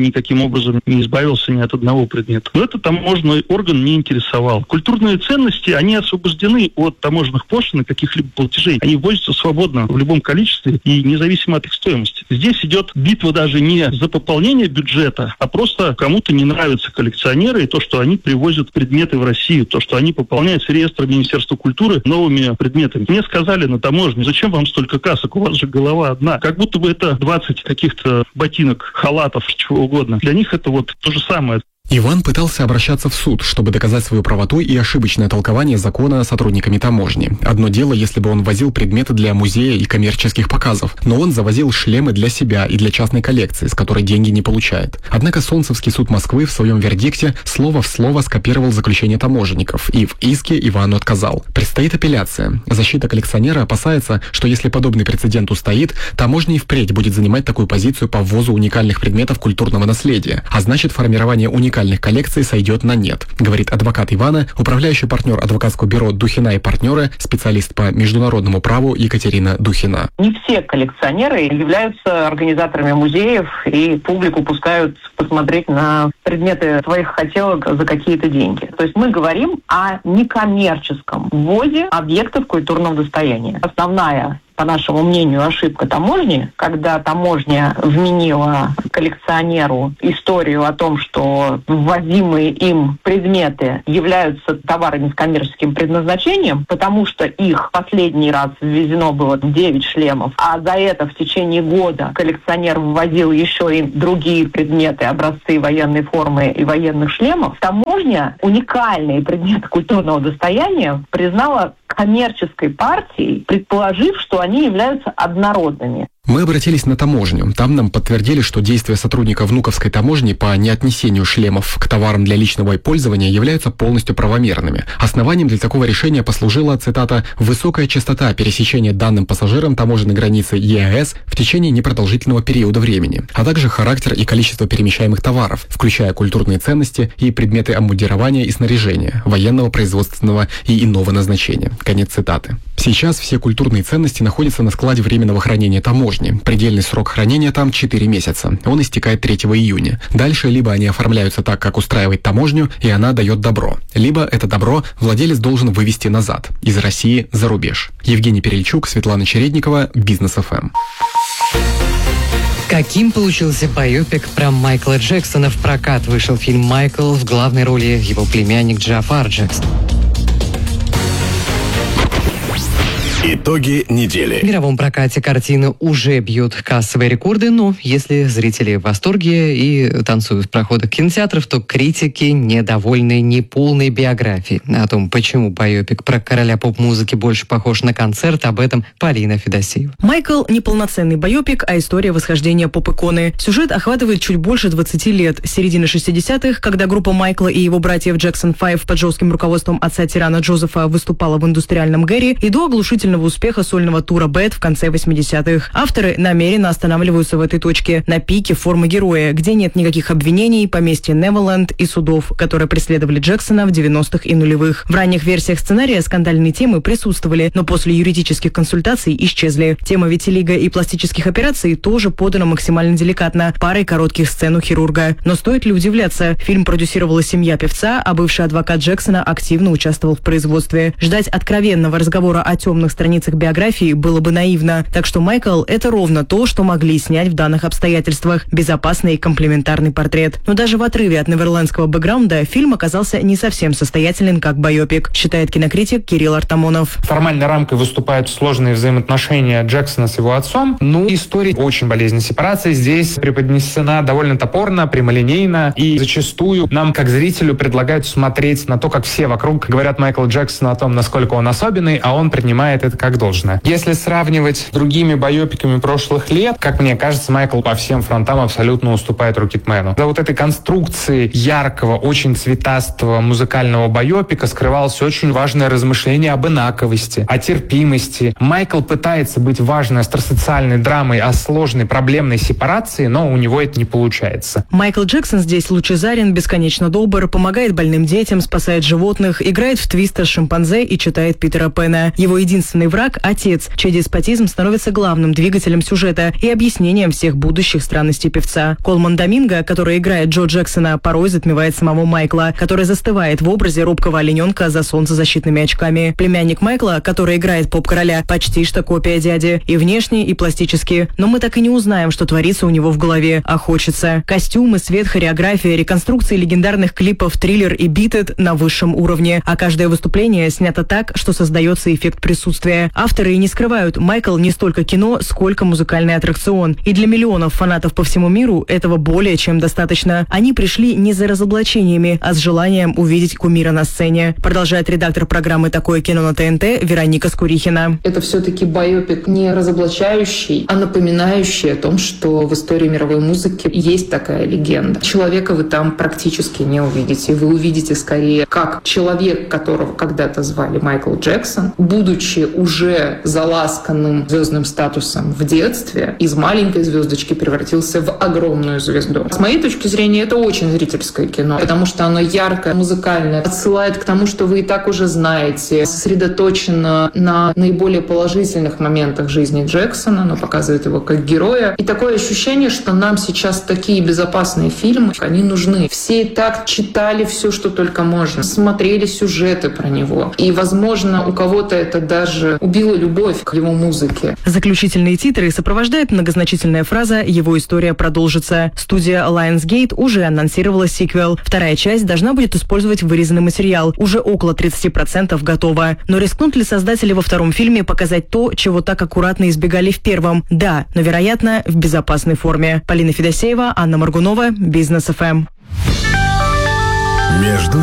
Speaker 9: никаким образом не избавился ни от одного предмета. Но это таможенный орган не интересовал. Культурные ценности, они освобождены от таможенных пошлин и каких-либо платежей. Они ввозятся свободно в любом количестве и независимо от их стоимости. Здесь идет битва даже не за пополнение бюджета, а просто кому-то не нравятся коллекционеры и то, что они привозят предметы в Россию, то, что они пополняют реестр Министерства культуры новыми предметами. Мне сказали на таможне: зачем вам столько касок, у вас же голова одна. Как будто бы это 20 каких-то ботинок, халатов, чего угодно. Для них это вот то же самое.
Speaker 7: Иван пытался обращаться в суд, чтобы доказать свою правоту и ошибочное толкование закона сотрудниками таможни. Одно дело, если бы он возил предметы для музея и коммерческих показов, но он завозил шлемы для себя и для частной коллекции, с которой деньги не получает. Однако Солнцевский суд Москвы в своем вердикте слово в слово скопировал заключение таможенников и в иске Ивану отказал. Предстоит апелляция. Защита коллекционера опасается, что если подобный прецедент устоит, таможня и впредь будет занимать такую позицию по ввозу уникальных предметов культурного наследия, а значит, формирование уникальных коллекций сойдет на нет, говорит адвокат Ивана, управляющий партнер адвокатского бюро «Духина и партнеры», специалист по международному праву Екатерина Духина.
Speaker 10: Не все коллекционеры являются организаторами музеев и публику пускают посмотреть на предметы своих хотелок за какие-то деньги. То есть мы говорим о некоммерческом ввозе объектов культурного достояния. Основная, по нашему мнению, ошибка таможни, когда таможня вменила коллекционеру историю о том, что ввозимые им предметы являются товарами с коммерческим предназначением, потому что их последний раз ввезено было 9 шлемов, а за это в течение года коллекционер ввозил еще и другие предметы, образцы военной формы и военных шлемов. Таможня уникальные предметы культурного достояния признала коммерческой партией, предположив, что они являются однородными.
Speaker 7: Мы обратились на таможню. Там нам подтвердили, что действия сотрудника Внуковской таможни по неотнесению шлемов к товарам для личного пользования являются полностью правомерными. Основанием для такого решения послужила, цитата, «высокая частота пересечения данным пассажирам таможенной границы ЕАЭС в течение непродолжительного периода времени, а также характер и количество перемещаемых товаров, включая культурные ценности и предметы обмундирования и снаряжения, военного, производственного и иного назначения». Конец цитаты. Сейчас все культурные ценности находятся на складе временного хранения таможни. Предельный срок хранения там 4 месяца. Он истекает 3 июня. Дальше либо они оформляются так, как устраивает таможню, и она дает добро, либо это добро владелец должен вывести назад, из России за рубеж. Евгений Перельчук, Светлана Чередникова, Бизнес ФМ.
Speaker 3: Каким получился байопик про Майкла Джексона? В прокат вышел фильм «Майкл», в главной роли его племянник Джафар Джексон.
Speaker 2: Итоги недели.
Speaker 3: В мировом прокате картина уже бьет кассовые рекорды, но если зрители в восторге и танцуют в проходах кинотеатров, то критики недовольны неполной биографией. О том, почему байопик про короля поп-музыки больше похож на концерт, об этом Полина Федосеева.
Speaker 11: «Майкл» — не полноценный байопик, а история восхождения поп-иконы. Сюжет охватывает чуть больше 20 лет, с середины 60-х, когда группа Майкла и его братьев Jackson 5 под жестким руководством отца-тирана Джозефа выступала в индустриальном Гэри, и до оглушительного успеха сольного тура Bad в конце 80-х. Авторы намеренно останавливаются в этой точке, на пике формы героя, где нет никаких обвинений, поместья Неверленд и судов, которые преследовали Джексона в 90-х и нулевых. В ранних версиях сценария скандальные темы присутствовали, но после юридических консультаций исчезли. Тема витилиго и пластических операций тоже подана максимально деликатно, парой коротких сцен у хирурга. Но стоит ли удивляться? Фильм продюсировала семья певца, а бывший адвокат Джексона активно участвовал в производстве. Ждать откровенного разговора о темных страницах биографии было бы наивно. Так что «Майкл» — это ровно то, что могли снять в данных обстоятельствах. Безопасный и комплементарный портрет. Но даже в отрыве от неверлендского бэкграунда фильм оказался не совсем состоятелен как байопик, считает кинокритик Кирилл Артамонов.
Speaker 12: Формальной рамкой выступают сложные взаимоотношения Джексона с его отцом. История очень болезненной сепарации здесь преподнесена довольно топорно, прямолинейно. И зачастую нам, как зрителю, предлагают смотреть на то, как все вокруг говорят Майклу Джексону о том, насколько он особенный, а он принимает это как должное. Если сравнивать с другими байопиками прошлых лет, как мне кажется, Майкл по всем фронтам абсолютно уступает Рокетмену. За вот этой конструкцией яркого, очень цветастого музыкального байопика скрывалось очень важное размышление об инаковости, о терпимости. Майкл пытается быть важной остросоциальной драмой о сложной проблемной сепарации, но у него это не получается.
Speaker 11: Майкл Джексон здесь лучезарен, бесконечно добр, помогает больным детям, спасает животных, играет в твиста с шимпанзе и читает Питера Пэна. Его единственный враг враг – отец, чей деспотизм становится главным двигателем сюжета и объяснением всех будущих странностей певца. Колман Доминго, который играет Джо Джексона, порой затмевает самого Майкла, который застывает в образе робкого олененка за солнцезащитными очками. Племянник Майкла, который играет поп-короля, почти что копия дяди. И внешне, и пластически. Но мы так и не узнаем, что творится у него в голове. А хочется. Костюмы, свет, хореография, реконструкции легендарных клипов «Триллер» и «Beat It» на высшем уровне. А каждое выступление снято так, что создается эффект присутствия. Авторы и не скрывают, Майкл не столько кино, сколько музыкальный аттракцион. И для миллионов фанатов по всему миру этого более чем достаточно. Они пришли не за разоблачениями, а с желанием увидеть кумира на сцене. Продолжает редактор программы «Такое кино» на ТНТ Вероника Скурихина.
Speaker 13: Это все-таки байопик не разоблачающий, а напоминающий о том, что в истории мировой музыки есть такая легенда. Человека вы там практически не увидите. Вы увидите скорее, как человек, которого когда-то звали Майкл Джексон, будучи уже заласканным звездным статусом в детстве, из маленькой звездочки превратился в огромную звезду. С моей точки зрения, это очень зрительское кино, потому что оно яркое, музыкальное, отсылает к тому, что вы и так уже знаете, сосредоточено на наиболее положительных моментах жизни Джексона, оно показывает его как героя. И такое ощущение, что нам сейчас такие безопасные фильмы, они нужны. Все и так читали все, что только можно, смотрели сюжеты про него. И, возможно, у кого-то это даже убило любовь к его музыке.
Speaker 11: Заключительные титры сопровождает многозначительная фраза «Его история продолжится». Студия Lionsgate уже анонсировала сиквел. Вторая часть должна будет использовать вырезанный материал. Уже около 30% готово. Но рискнут ли создатели во втором фильме показать то, чего так аккуратно избегали в первом? Да, но, вероятно, в безопасной форме. Полина Федосеева, Анна Моргунова, Бизнес ФМ.
Speaker 2: Между